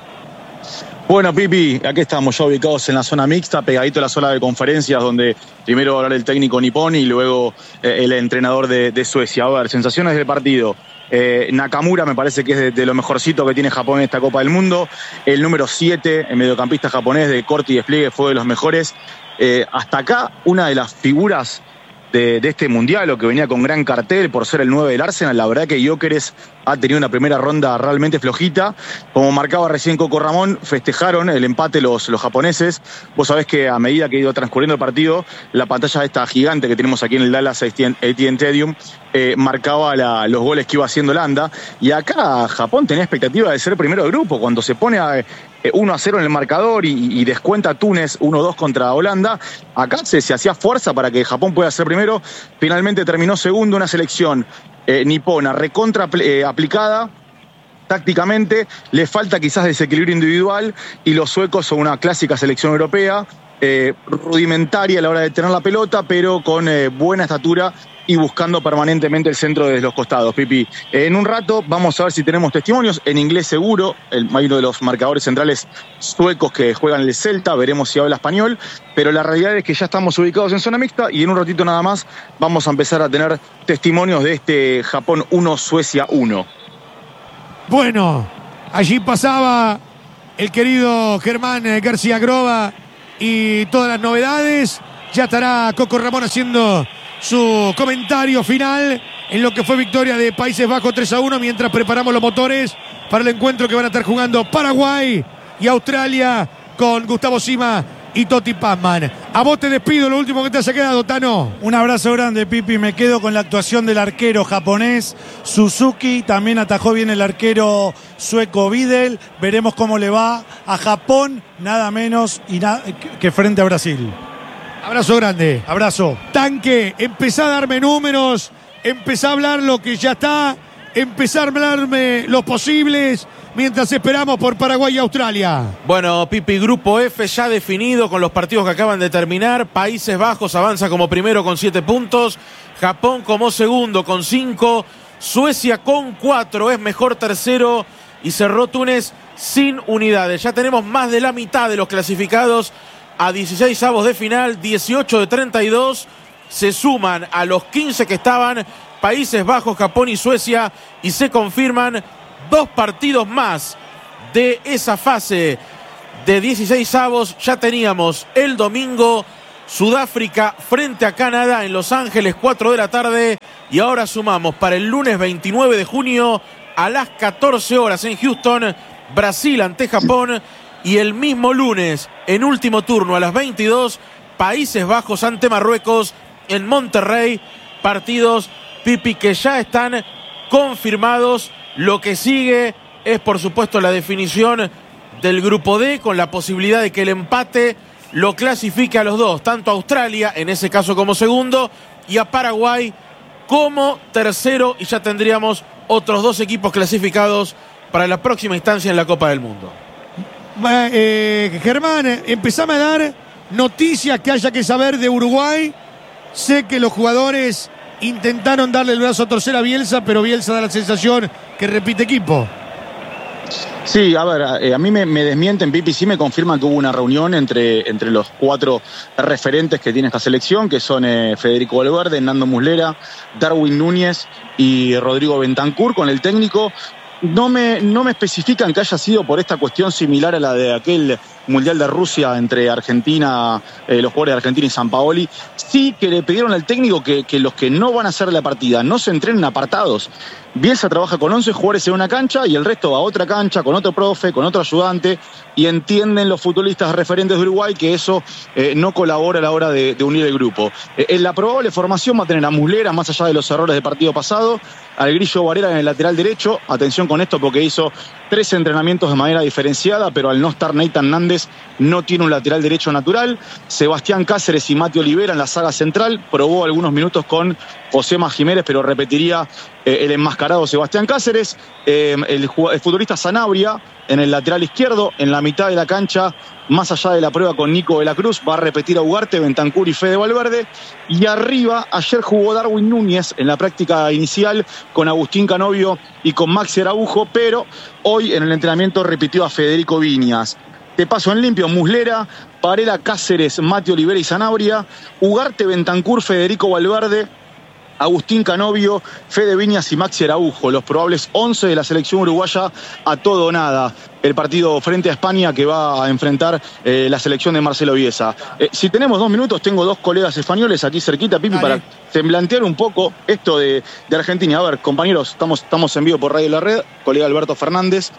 Bueno, Pipi, aquí estamos ya ubicados en la zona mixta, pegadito a la zona de conferencias, donde primero va a hablar el técnico nipón y luego el entrenador de Suecia. A ver, sensaciones del partido. Nakamura me parece que es de lo mejorcito que tiene Japón en esta Copa del Mundo. El número 7, el mediocampista japonés de corte y despliegue, fue de los mejores. Hasta acá, una de las figuras de este mundial, o que venía con gran cartel por ser el 9 del Arsenal. La verdad que Gyökeres ha tenido una primera ronda realmente flojita. Como marcaba recién Coco Ramón, festejaron el empate los japoneses. Vos sabés que a medida que ha ido transcurriendo el partido, la pantalla esta gigante que tenemos aquí en el Dallas AT&T Stadium marcaba los goles que iba haciendo Holanda. Y acá Japón tenía expectativa de ser primero de grupo. Cuando se pone 1-0 en el marcador y descuenta Túnez 1-2 contra Holanda, acá se hacía fuerza para que Japón pueda ser primero. Finalmente terminó segundo, una selección nipona recontra aplicada tácticamente. Le falta quizás desequilibrio individual, y los suecos son una clásica selección europea, rudimentaria a la hora de tener la pelota, pero con buena estatura y buscando permanentemente el centro desde los costados. Pipi, en un rato vamos a ver si tenemos testimonios, en inglés seguro. Hay uno de los marcadores centrales suecos que juegan el Celta, veremos si habla español, pero la realidad es que ya estamos ubicados en zona mixta y en un ratito nada más vamos a empezar a tener testimonios de este Japón 1, Suecia 1. Bueno, allí pasaba el querido Germán García Groba y todas las novedades. Ya estará Coco Ramón haciendo su comentario final en lo que fue victoria de Países Bajos 3-1, mientras preparamos los motores para el encuentro que van a estar jugando Paraguay y Australia con Gustavo Sima y Toti Pazman. A vos te despido, lo último que te haya quedado, Tano. Un abrazo grande, Pipi. Me quedo con la actuación del arquero japonés Suzuki. También atajó bien el arquero sueco Videl. Veremos cómo le va a Japón, nada menos que frente a Brasil. Abrazo grande. Abrazo. Tanque, empezá a darme números, empezá a hablar lo que ya está, empezá a hablarme los posibles mientras esperamos por Paraguay y Australia. Bueno, Pipi, grupo F ya definido con los partidos que acaban de terminar. Países Bajos avanza como primero con 7 puntos, Japón como segundo con 5, Suecia con 4 es mejor tercero y cerró Túnez sin unidades. Ya tenemos más de la mitad de los clasificados a 16avos de final, 18 de 32. Se suman a los 15 que estaban Países Bajos, Japón y Suecia, y se confirman 2 partidos más de esa fase de 16avos. Ya teníamos el domingo Sudáfrica frente a Canadá en Los Ángeles, 4 de la tarde, y ahora sumamos para el lunes 29 de junio a las 14 horas en Houston, Brasil ante Japón, y el mismo lunes, en último turno a las 22, Países Bajos ante Marruecos en Monterrey. Partidos, Pipi, que ya están confirmados. Lo que sigue es, por supuesto, la definición del grupo D, con la posibilidad de que el empate lo clasifique a los dos, tanto a Australia, en ese caso como segundo, y a Paraguay como tercero, y ya tendríamos otros 2 equipos clasificados para la próxima instancia en la Copa del Mundo. Germán, empezame a dar noticias que haya que saber de Uruguay. Sé que los jugadores intentaron darle el brazo a torcer a Bielsa, pero Bielsa da la sensación que repite equipo. Sí, a ver, a mí me desmienten, Pipi, sí me confirman que hubo una reunión entre los 4 referentes que tiene esta selección, que son Federico Valverde, Nando Muslera, Darwin Núñez y Rodrigo Bentancur, con el técnico. No me especifican que haya sido por esta cuestión similar a la de aquel Mundial de Rusia entre Argentina, los jugadores de Argentina y Sampaoli. Sí que le pidieron al técnico que los que no van a hacer la partida no se entrenen apartados. Bielsa trabaja con 11 jugadores en una cancha y el resto va a otra cancha con otro profe, con otro ayudante, y entienden los futbolistas referentes de Uruguay que eso no colabora a la hora de unir el grupo. En la probable formación va a tener a Muslera, más allá de los errores del partido pasado, al Grillo Varela en el lateral derecho. Atención con esto porque hizo 3 entrenamientos de manera diferenciada, pero al no estar Nathan Nández no tiene un lateral derecho natural. Sebastián Cáceres y Mati Olivera en la saga central. Probó algunos minutos con Josema Jiménez, pero repetiría el enmascarado Sebastián Cáceres. El futbolista Sanabria en el lateral izquierdo, en la mitad de la cancha, más allá de la prueba con Nico de la Cruz, va a repetir a Ugarte, Bentancur y Fede Valverde. Y arriba, ayer jugó Darwin Núñez en la práctica inicial con Agustín Canovio y con Maxi Araujo, pero hoy en el entrenamiento repitió a Federico Viñas. Te paso en limpio: Muslera, Varela, Cáceres, Mati Olivera y Sanabria, Ugarte, Bentancur, Federico Valverde, Agustín Canovio, Fede Viñas y Maxi Araujo, los probables 11 de la selección uruguaya a todo o nada. El partido frente a España que va a enfrentar la selección de Marcelo Bielsa. Si tenemos 2 minutos, tengo 2 colegas españoles aquí cerquita, Pipi, para semblantear un poco esto de Argentina. A ver, compañeros, estamos en vivo por Radio La Red, colega Alberto Fernández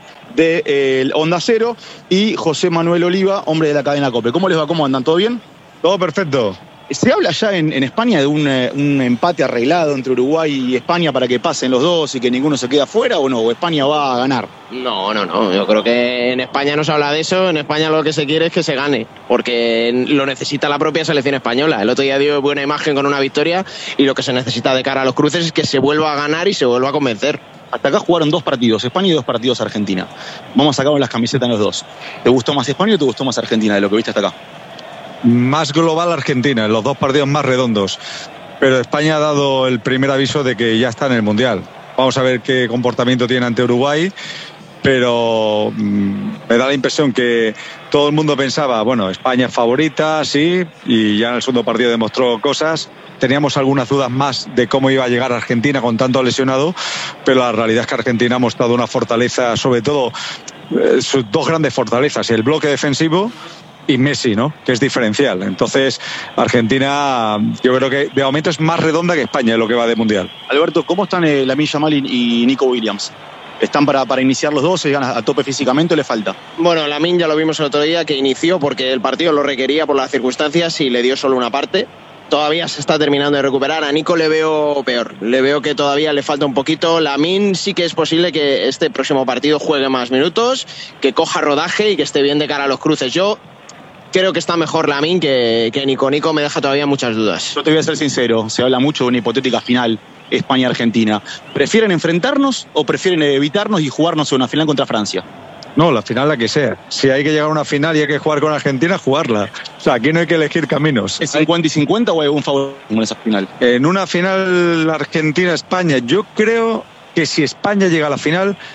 de Onda Cero y José Manuel Oliva, hombre de la cadena COPE. ¿Cómo les va? ¿Cómo andan? ¿Todo bien? Todo perfecto. ¿Se habla ya en España de un empate arreglado entre Uruguay y España para que pasen los dos y que ninguno se quede afuera, o no? ¿O España va a ganar? No. Yo creo que en España no se habla de eso. En España lo que se quiere es que se gane, porque lo necesita la propia selección española. El otro día dio buena imagen con una victoria y lo que se necesita de cara a los cruces es que se vuelva a ganar y se vuelva a convencer. Hasta acá jugaron 2 partidos, España y 2 partidos Argentina. Vamos a sacar las camisetas en los 2. ¿Te gustó más España o te gustó más Argentina de lo que viste hasta acá? Más global Argentina, en los 2 partidos más redondos. Pero España ha dado el primer aviso de que ya está en el Mundial. Vamos a ver qué comportamiento tiene ante Uruguay. Pero me da la impresión que todo el mundo pensaba, bueno, España es favorita, sí, y ya en el segundo partido demostró cosas. Teníamos algunas dudas más de cómo iba a llegar Argentina con tanto lesionado, pero la realidad es que Argentina ha mostrado una fortaleza, sobre todo sus 2 grandes fortalezas, el bloque defensivo y Messi, ¿no? Que es diferencial. Entonces, Argentina, yo creo que de momento es más redonda que España en lo que va de Mundial. Alberto, ¿cómo están Lamine Yamal y Nico Williams? ¿Están para iniciar los dos? ¿Se llegan a tope físicamente o le falta? Bueno, Lamine ya lo vimos el otro día, que inició porque el partido lo requería por las circunstancias y le dio solo una parte. Todavía se está terminando de recuperar. A Nico le veo peor. Le veo que todavía le falta un poquito. Lamine sí que es posible que este próximo partido juegue más minutos, que coja rodaje y que esté bien de cara a los cruces. Yo creo que está mejor Lamine que Nico. Nico me deja todavía muchas dudas. Yo te voy a ser sincero. Se habla mucho de una hipotética final España-Argentina. ¿Prefieren enfrentarnos o prefieren evitarnos y jugarnos una final contra Francia? No, la final la que sea. Si hay que llegar a una final y hay que jugar con Argentina, jugarla. O sea, aquí no hay que elegir caminos. ¿Es 50 y 50 o hay algún favor en esa final? En una final Argentina-España, yo creo que si España llega a la final,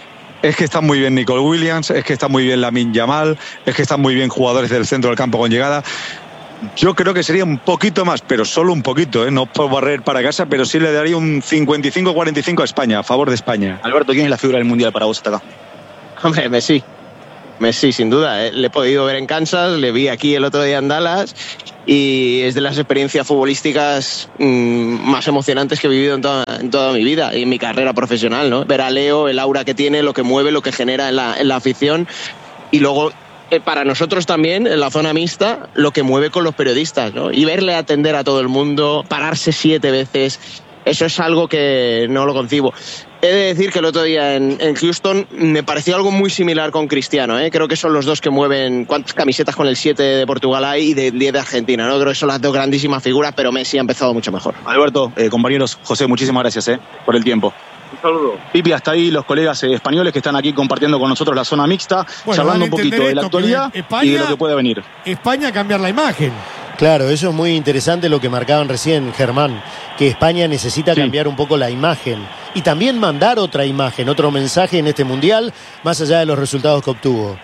Es que están muy bien Nicole Williams, es que está muy bien Lamine Yamal, es que están muy bien jugadores del centro del campo con llegada. Yo creo que sería un poquito más, pero solo un poquito, no por barrer para casa, pero sí le daría un 55-45 a España, a favor de España. Alberto, ¿quién es la figura del Mundial para vos hasta acá? Hombre, Messi, sin duda. Le he podido ver en Kansas, le vi aquí el otro día en Dallas y es de las experiencias futbolísticas más emocionantes que he vivido en toda mi vida y en mi carrera profesional, ¿no? Ver a Leo, el aura que tiene, lo que mueve, lo que genera en la afición y luego para nosotros también, en la zona mixta, lo que mueve con los periodistas, ¿no? Y verle atender a todo el mundo, pararse 7 veces, eso es algo que no lo concibo. He de decir que el otro día en Houston me pareció algo muy similar con Cristiano, ¿eh? Creo que son los dos que mueven cuántas camisetas con el 7 de Portugal hay y del 10 de Argentina, ¿no? Creo que son las dos grandísimas figuras, pero Messi ha empezado mucho mejor. Alberto, compañeros, José, muchísimas gracias por el tiempo. Un saludo. Pipi, hasta ahí los colegas españoles que están aquí compartiendo con nosotros la zona mixta, charlando un poquito de la actualidad y de lo que puede venir. España cambiar la imagen. Claro, eso es muy interesante lo que marcaban recién, Germán, que España necesita cambiar un poco la imagen y también mandar otra imagen, otro mensaje en este Mundial, más allá de los resultados que obtuvo.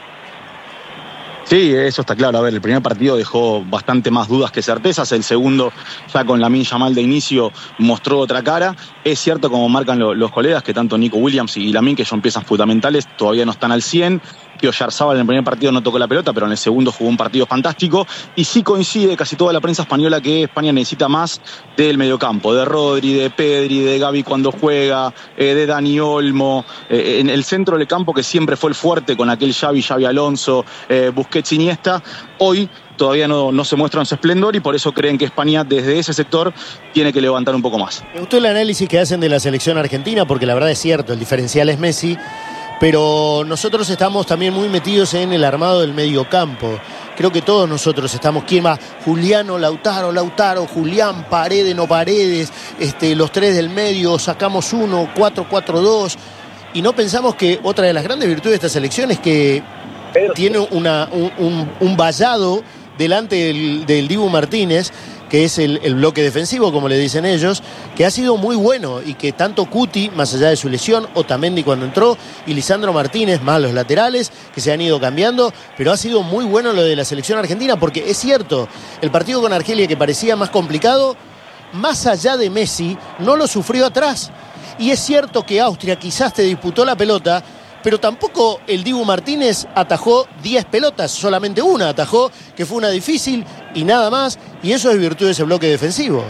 Sí, eso está claro. A ver, el primer partido dejó bastante más dudas que certezas. El segundo, ya con Lamine Yamal de inicio, mostró otra cara. Es cierto, como marcan los colegas, que tanto Nico Williams y Lamine, que son piezas fundamentales, todavía no están al 100. Pío Yarzábal en el primer partido no tocó la pelota, pero en el segundo jugó un partido fantástico. Y sí coincide casi toda la prensa española que España necesita más del mediocampo, de Rodri, de Pedri, de Gavi cuando juega, de Dani Olmo, en el centro del campo que siempre fue el fuerte con aquel Xavi Alonso, Busquets, Iniesta. Hoy todavía no se muestra en su esplendor y por eso creen que España desde ese sector tiene que levantar un poco más. Me gustó el análisis que hacen de la selección argentina porque la verdad es cierto, el diferencial es Messi. Pero nosotros estamos también muy metidos en el armado del mediocampo. Creo que todos nosotros estamos. ¿Quién más? Juliano, Lautaro, Julián, Paredes, no Paredes, los tres del medio, sacamos uno, 4-4-2. Y no pensamos que otra de las grandes virtudes de esta selección es que tiene un vallado delante del Dibu Martínez, que es el bloque defensivo, como le dicen ellos, que ha sido muy bueno y que tanto Cuti, más allá de su lesión, Otamendi cuando entró, y Lisandro Martínez, más los laterales, que se han ido cambiando, pero ha sido muy bueno lo de la selección argentina, porque es cierto, el partido con Argelia que parecía más complicado, más allá de Messi, no lo sufrió atrás. Y es cierto que Austria quizás te disputó la pelota, pero tampoco el Dibu Martínez atajó 10 pelotas, solamente una atajó, que fue una difícil y nada más, y eso es virtud de ese bloque defensivo.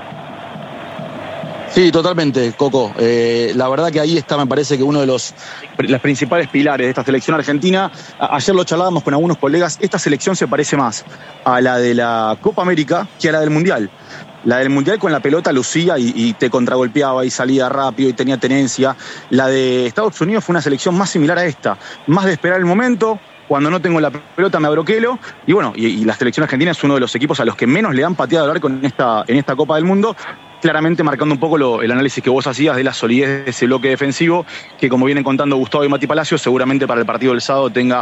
Sí, totalmente, Coco. La verdad que ahí está, me parece que uno de los principales pilares de esta selección argentina. Ayer lo charlábamos con algunos colegas, esta selección se parece más a la de la Copa América que a la del Mundial. La del Mundial con la pelota lucía y te contragolpeaba y salía rápido y tenía tenencia. La de Estados Unidos fue una selección más similar a esta, más de esperar el momento. Cuando no tengo la pelota me abroquelo. Y bueno, y la selección argentina es uno de los equipos a los que menos le han pateado al arco en esta Copa del Mundo. Claramente marcando un poco el análisis que vos hacías de la solidez de ese bloque defensivo, que como vienen contando Gustavo y Mati Palacios, seguramente para el partido del sábado tenga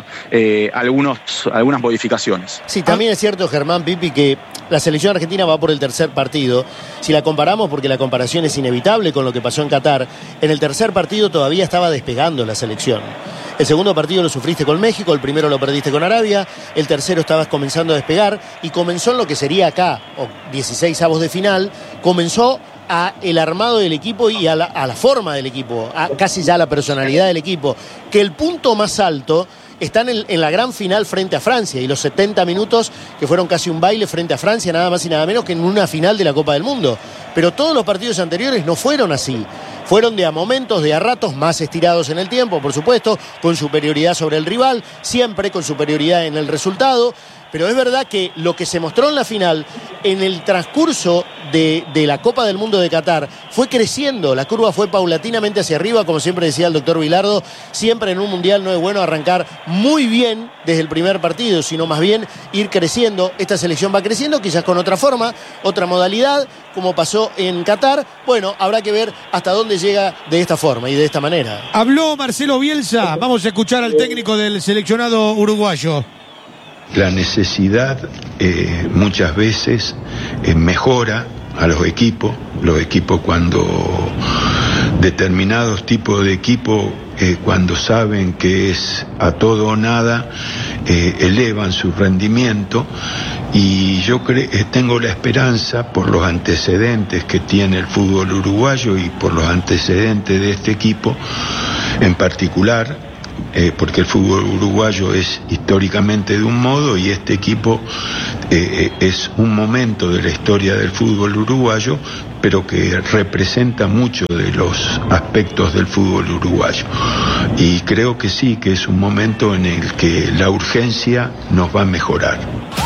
algunas modificaciones. Sí, también es cierto, Germán, Pipi, que la selección argentina va por el tercer partido. Si la comparamos, porque la comparación es inevitable con lo que pasó en Qatar, en el tercer partido todavía estaba despegando la selección. El segundo partido lo sufriste con México, el primero lo perdiste con Arabia, el tercero estabas comenzando a despegar y comenzó en lo que sería acá, 16avos de final, comenzó a el armado del equipo y a la forma del equipo, a casi ya la personalidad del equipo, que el punto más alto está en la gran final frente a Francia y los 70 minutos que fueron casi un baile frente a Francia, nada más y nada menos que en una final de la Copa del Mundo. Pero todos los partidos anteriores no fueron así. Fueron de a momentos, de a ratos, más estirados en el tiempo, por supuesto, con superioridad sobre el rival, siempre con superioridad en el resultado. Pero es verdad que lo que se mostró en la final, en el transcurso de la Copa del Mundo de Qatar, fue creciendo. La curva fue paulatinamente hacia arriba, como siempre decía el doctor Vilardo. Siempre en un mundial no es bueno arrancar muy bien desde el primer partido, sino más bien ir creciendo. Esta selección va creciendo, quizás con otra forma, otra modalidad, como pasó en Qatar. Bueno, habrá que ver hasta dónde llega de esta forma y de esta manera. Habló Marcelo Bielsa. Vamos a escuchar al técnico del seleccionado uruguayo. La necesidad muchas veces mejora a los equipos cuando determinados tipos de equipo, cuando saben que es a todo o nada, elevan su rendimiento, y yo tengo la esperanza, por los antecedentes que tiene el fútbol uruguayo y por los antecedentes de este equipo en particular, porque el fútbol uruguayo es históricamente de un modo y este equipo es un momento de la historia del fútbol uruguayo, pero que representa mucho de los aspectos del fútbol uruguayo. Y creo que sí, que es un momento en el que la urgencia nos va a mejorar.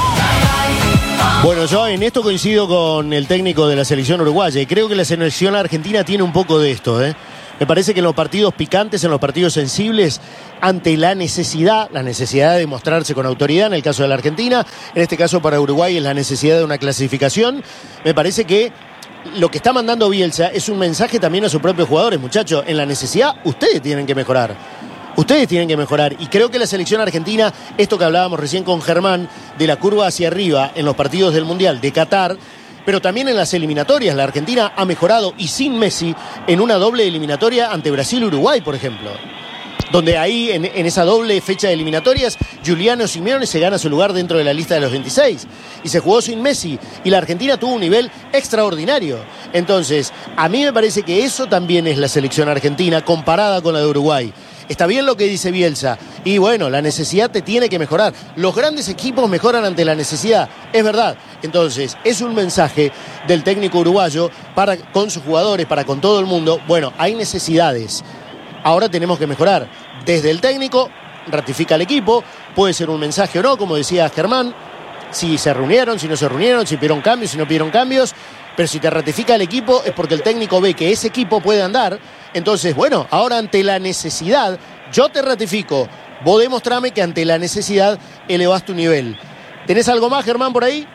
Bueno, yo en esto coincido con el técnico de la selección uruguaya y creo que la selección argentina tiene un poco de esto, Me parece que en los partidos picantes, en los partidos sensibles, ante la necesidad de mostrarse con autoridad, en el caso de la Argentina, en este caso para Uruguay es la necesidad de una clasificación, me parece que lo que está mandando Bielsa es un mensaje también a sus propios jugadores. Muchachos, en la necesidad ustedes tienen que mejorar. Ustedes tienen que mejorar. Y creo que la selección argentina, esto que hablábamos recién con Germán, de la curva hacia arriba en los partidos del Mundial de Qatar, pero también en las eliminatorias, la Argentina ha mejorado, y sin Messi, en una doble eliminatoria ante Brasil-Uruguay, por ejemplo. Donde ahí, en esa doble fecha de eliminatorias, Giuliano Simeone se gana su lugar dentro de la lista de los 26. Y se jugó sin Messi. Y la Argentina tuvo un nivel extraordinario. Entonces, a mí me parece que eso también es la selección argentina comparada con la de Uruguay. Está bien lo que dice Bielsa. Y bueno, la necesidad te tiene que mejorar. Los grandes equipos mejoran ante la necesidad. Es verdad. Entonces, es un mensaje del técnico uruguayo con sus jugadores, para con todo el mundo. Bueno, hay necesidades. Ahora tenemos que mejorar. Desde el técnico, ratifica al equipo. Puede ser un mensaje o no, como decía Germán. Si se reunieron, si no se reunieron, si pidieron cambios, si no pidieron cambios. Pero si te ratifica el equipo es porque el técnico ve que ese equipo puede andar. Entonces, bueno, ahora ante la necesidad, yo te ratifico. Vos demostrame que ante la necesidad elevás tu nivel. ¿Tenés algo más, Germán, por ahí?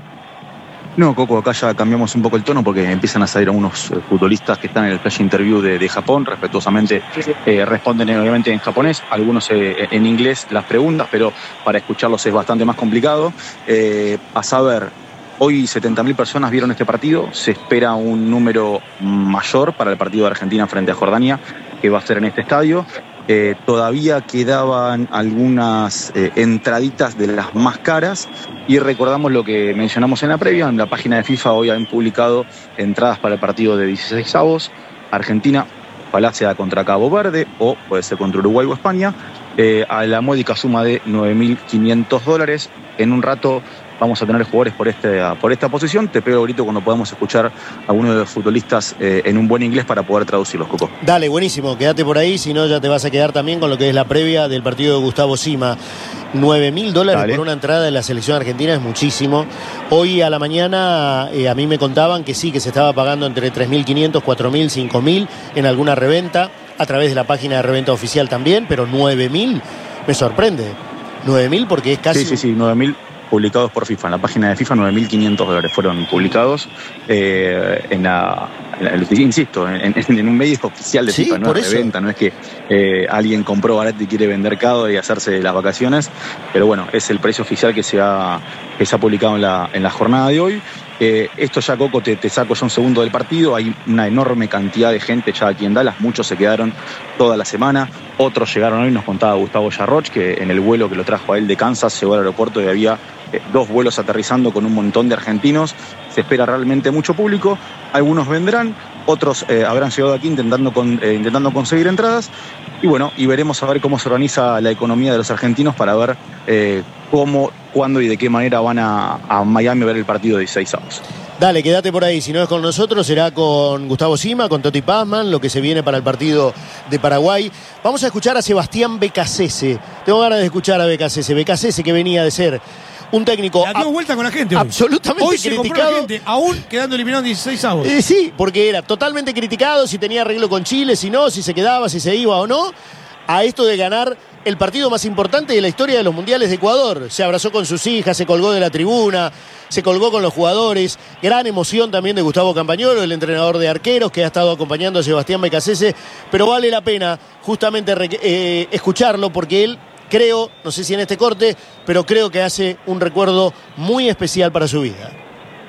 No, Coco, acá ya cambiamos un poco el tono porque empiezan a salir algunos futbolistas que están en el flash interview de Japón. Respetuosamente responden obviamente en japonés, algunos en inglés las preguntas, pero para escucharlos es bastante más complicado. A saber, hoy 70.000 personas vieron este partido. Se espera un número mayor para el partido de Argentina frente a Jordania, que va a ser en este estadio. Todavía quedaban algunas entraditas de las más caras y recordamos lo que mencionamos en la previa. En la página de FIFA hoy han publicado entradas para el partido de 16avos. Argentina, ojalá sea contra Cabo Verde o puede ser contra Uruguay o España, a la módica suma de $9.500. En un rato vamos a tener jugadores por esta posición. Te pego el grito cuando podamos escuchar a alguno de los futbolistas en un buen inglés para poder traducirlos, Coco. Dale, buenísimo, quédate por ahí, si no ya te vas a quedar también con lo que es la previa del partido de Gustavo Sima. $9.000 por una entrada de la selección argentina es muchísimo. Hoy a la mañana a mí me contaban que sí, que se estaba pagando entre 3.500, 4.000, 5.000 en alguna reventa, a través de la página de reventa oficial también, pero 9.000 me sorprende. 9.000 porque es casi... Sí, 9.000 publicados por FIFA. En la página de FIFA $9.500 fueron publicados insisto, en un medio oficial de FIFA, no es reventa, no es que alguien compró barato y quiere vender caro y hacerse las vacaciones, pero bueno, es el precio oficial que se ha publicado en la jornada de hoy. Esto ya, Coco, te saco ya un segundo del partido. Hay una enorme cantidad de gente ya aquí en Dallas. Muchos se quedaron toda la semana. Otros llegaron hoy. Nos contaba Gustavo Yarroch que en el vuelo que lo trajo a él de Kansas llegó al aeropuerto y había 2 vuelos aterrizando con un montón de argentinos. Se espera realmente mucho público. Algunos vendrán, otros habrán llegado aquí intentando conseguir entradas. Y bueno, y veremos a ver cómo se organiza la economía de los argentinos para ver cómo, cuándo y de qué manera van a Miami a ver el partido de 16avos. Dale, quédate por ahí. Si no es con nosotros, será con Gustavo Sima, con Toti Pazman, lo que se viene para el partido de Paraguay. Vamos a escuchar a Sebastián Becasese. Tengo ganas de escuchar a Becasese. Becasese, que venía de ser un técnico... La dio vuelta con la gente hoy. Absolutamente hoy se criticado. La gente, aún quedando eliminado en 16avos. Sí, porque era totalmente criticado si tenía arreglo con Chile, si no, si se quedaba, si se iba o no, a esto de ganar el partido más importante de la historia de los mundiales de Ecuador. Se abrazó con sus hijas, se colgó de la tribuna, se colgó con los jugadores. Gran emoción también de Gustavo Campagnolo, el entrenador de arqueros que ha estado acompañando a Sebastián Becasese, pero vale la pena justamente escucharlo porque él, creo, no sé si en este corte, pero creo que hace un recuerdo muy especial para su vida.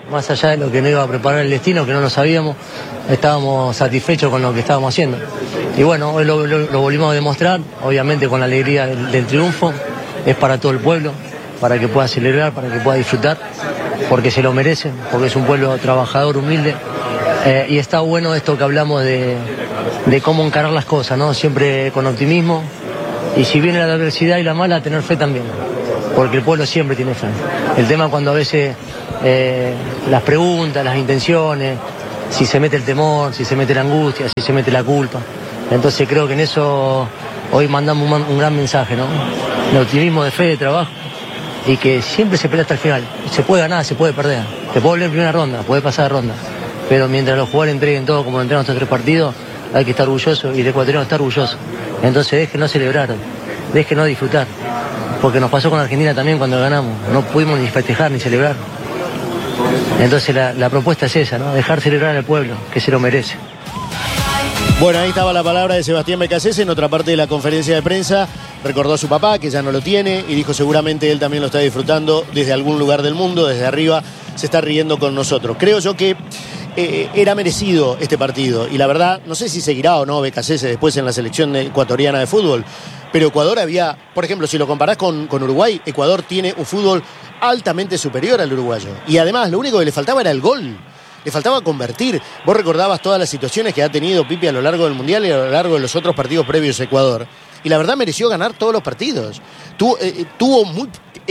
Más allá de lo que no iba a preparar el destino, que no lo sabíamos, estábamos satisfechos con lo que estábamos haciendo. Y bueno, hoy lo volvimos a demostrar, obviamente con la alegría del triunfo, es para todo el pueblo, para que pueda celebrar, para que pueda disfrutar, porque se lo merecen, porque es un pueblo trabajador, humilde, y está bueno esto que hablamos de cómo encarar las cosas, ¿no? Siempre con optimismo, y si viene la adversidad y la mala, tener fe también, porque el pueblo siempre tiene fe. El tema cuando a veces las preguntas, las intenciones, si se mete el temor, si se mete la angustia, si se mete la culpa. Entonces creo que en eso hoy mandamos un gran mensaje, ¿no? De optimismo, de fe, de trabajo, y que siempre se pelea hasta el final. Se puede ganar, se puede perder, te puede volver en primera ronda, puede pasar de ronda, pero mientras los jugadores entreguen todo como lo entregan estos 3 partidos, hay que estar orgulloso, y el ecuatoriano está orgulloso. Entonces déjenos celebrar, déjenos disfrutar, porque nos pasó con Argentina también cuando ganamos, no pudimos ni festejar ni celebrar. Entonces la propuesta es esa, ¿no? Dejar celebrar al pueblo, que se lo merece. Bueno, ahí estaba la palabra de Sebastián Becasese en otra parte de la conferencia de prensa. Recordó a su papá, que ya no lo tiene, y dijo seguramente él también lo está disfrutando desde algún lugar del mundo, desde arriba, se está riendo con nosotros. Creo yo que era merecido este partido, y la verdad, no sé si seguirá o no Becasese después en la selección ecuatoriana de fútbol, pero Ecuador había, por ejemplo, si lo comparás con Uruguay, Ecuador tiene un fútbol altamente superior al uruguayo. Y además, lo único que le faltaba era el gol. Le faltaba convertir. Vos recordabas todas las situaciones que ha tenido Pipi a lo largo del Mundial y a lo largo de los otros partidos previos a Ecuador. Y la verdad mereció ganar todos los partidos. Tuvo muy...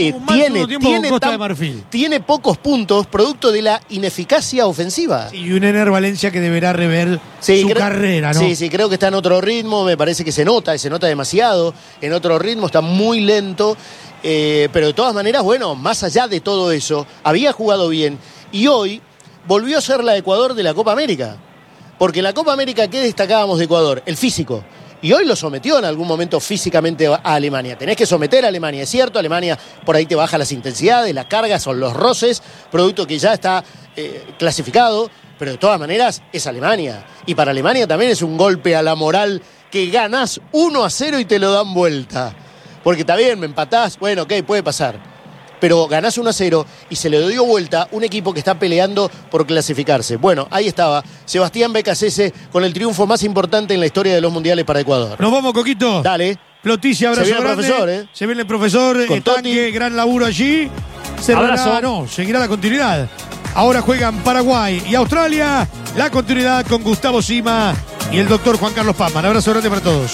tiene pocos puntos producto de la ineficacia ofensiva. Y un Ener Valencia que deberá rever su carrera, ¿no? Sí, creo que está en otro ritmo, me parece que se nota demasiado, en otro ritmo, está muy lento, pero de todas maneras, bueno, más allá de todo eso, había jugado bien, y hoy volvió a ser la Ecuador de la Copa América, porque en la Copa América, ¿qué destacábamos de Ecuador? El físico. Y hoy lo sometió en algún momento físicamente a Alemania. Tenés que someter a Alemania, es cierto, Alemania por ahí te baja las intensidades, las cargas, son los roces, producto que ya está clasificado, pero de todas maneras es Alemania. Y para Alemania también es un golpe a la moral que ganás 1-0 y te lo dan vuelta. Porque está bien, me empatás, bueno, ok, puede pasar. Pero ganás 1-0 y se le dio vuelta un equipo que está peleando por clasificarse. Bueno, ahí estaba Sebastián Becasese con el triunfo más importante en la historia de los mundiales para Ecuador. Nos vamos, Coquito. Dale. Ploticia, abrazo grande. Se viene el profesor, Se viene el profesor, con Tanque, gran laburo allí. Seguirá la continuidad. Ahora juegan Paraguay y Australia. La continuidad con Gustavo Sima y el doctor Juan Carlos Pazman. Abrazo grande para todos.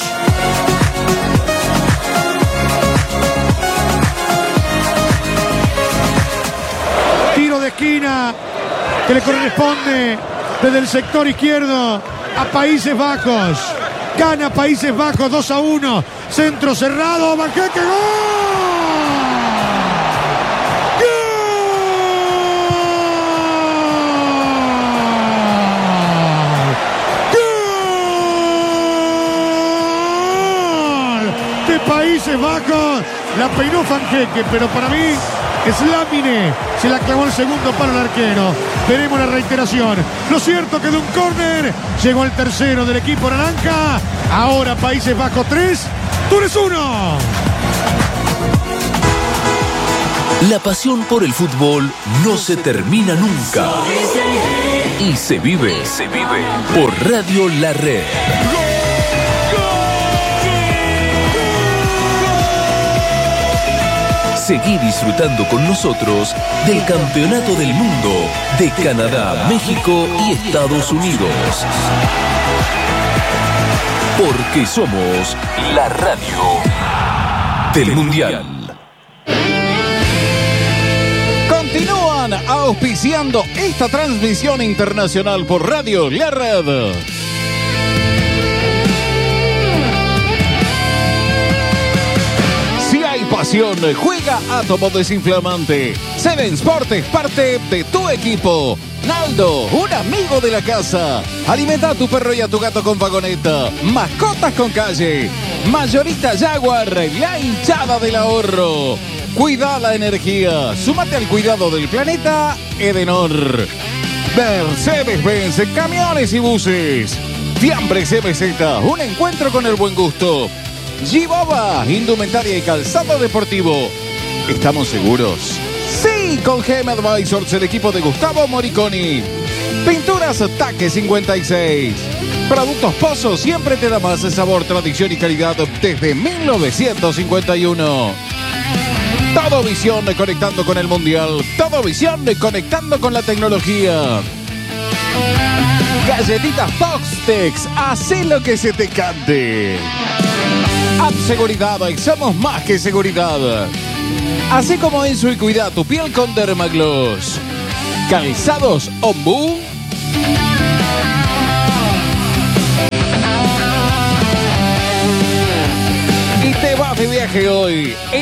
Tiro de esquina que le corresponde desde el sector izquierdo a Países Bajos. Gana Países Bajos 2-1. Centro cerrado. Banquete, ¡gol! ¡Gol! De Países Bajos. La peinó Fanjeque, pero para mí Slamine se la clavó el segundo palo al arquero. Veremos la reiteración. Lo cierto que de un córner llegó el tercero del equipo naranja. Ahora Países Bajos 3, Túnez 1. La pasión por el fútbol no se termina nunca. Y se vive por Radio La Red. Seguí disfrutando con nosotros del Campeonato del Mundo de Canadá, México y Estados Unidos. Porque somos la radio del Mundial. Continúan auspiciando esta transmisión internacional por Radio La Red. Pasión, juega Átomo Desinflamante. Seven Sport es parte de tu equipo. Naldo, un amigo de la casa. Alimenta a tu perro y a tu gato con vagoneta. Mascotas con calle. Mayorita Jaguar, la hinchada del ahorro. Cuida la energía. Súmate al cuidado del planeta, Edenor. Mercedes-Benz, camiones y buses. Fiambres MZ, un encuentro con el buen gusto. Gibaba, indumentaria y calzado deportivo. ¿Estamos seguros? Sí, con GM Advisors, el equipo de Gustavo Moriconi. Pinturas Taque 56. Productos Pozo siempre te da más de sabor, tradición y calidad desde 1951. Todo Visión conectando con el Mundial. Todo Visión conectando con la tecnología. Galletitas Foxtex, hacé lo que se te cante. App Seguridad, somos más que seguridad. Así como Enzo y cuida tu piel con Dermagloss. Calzados Ombú. Y te vas de viaje hoy.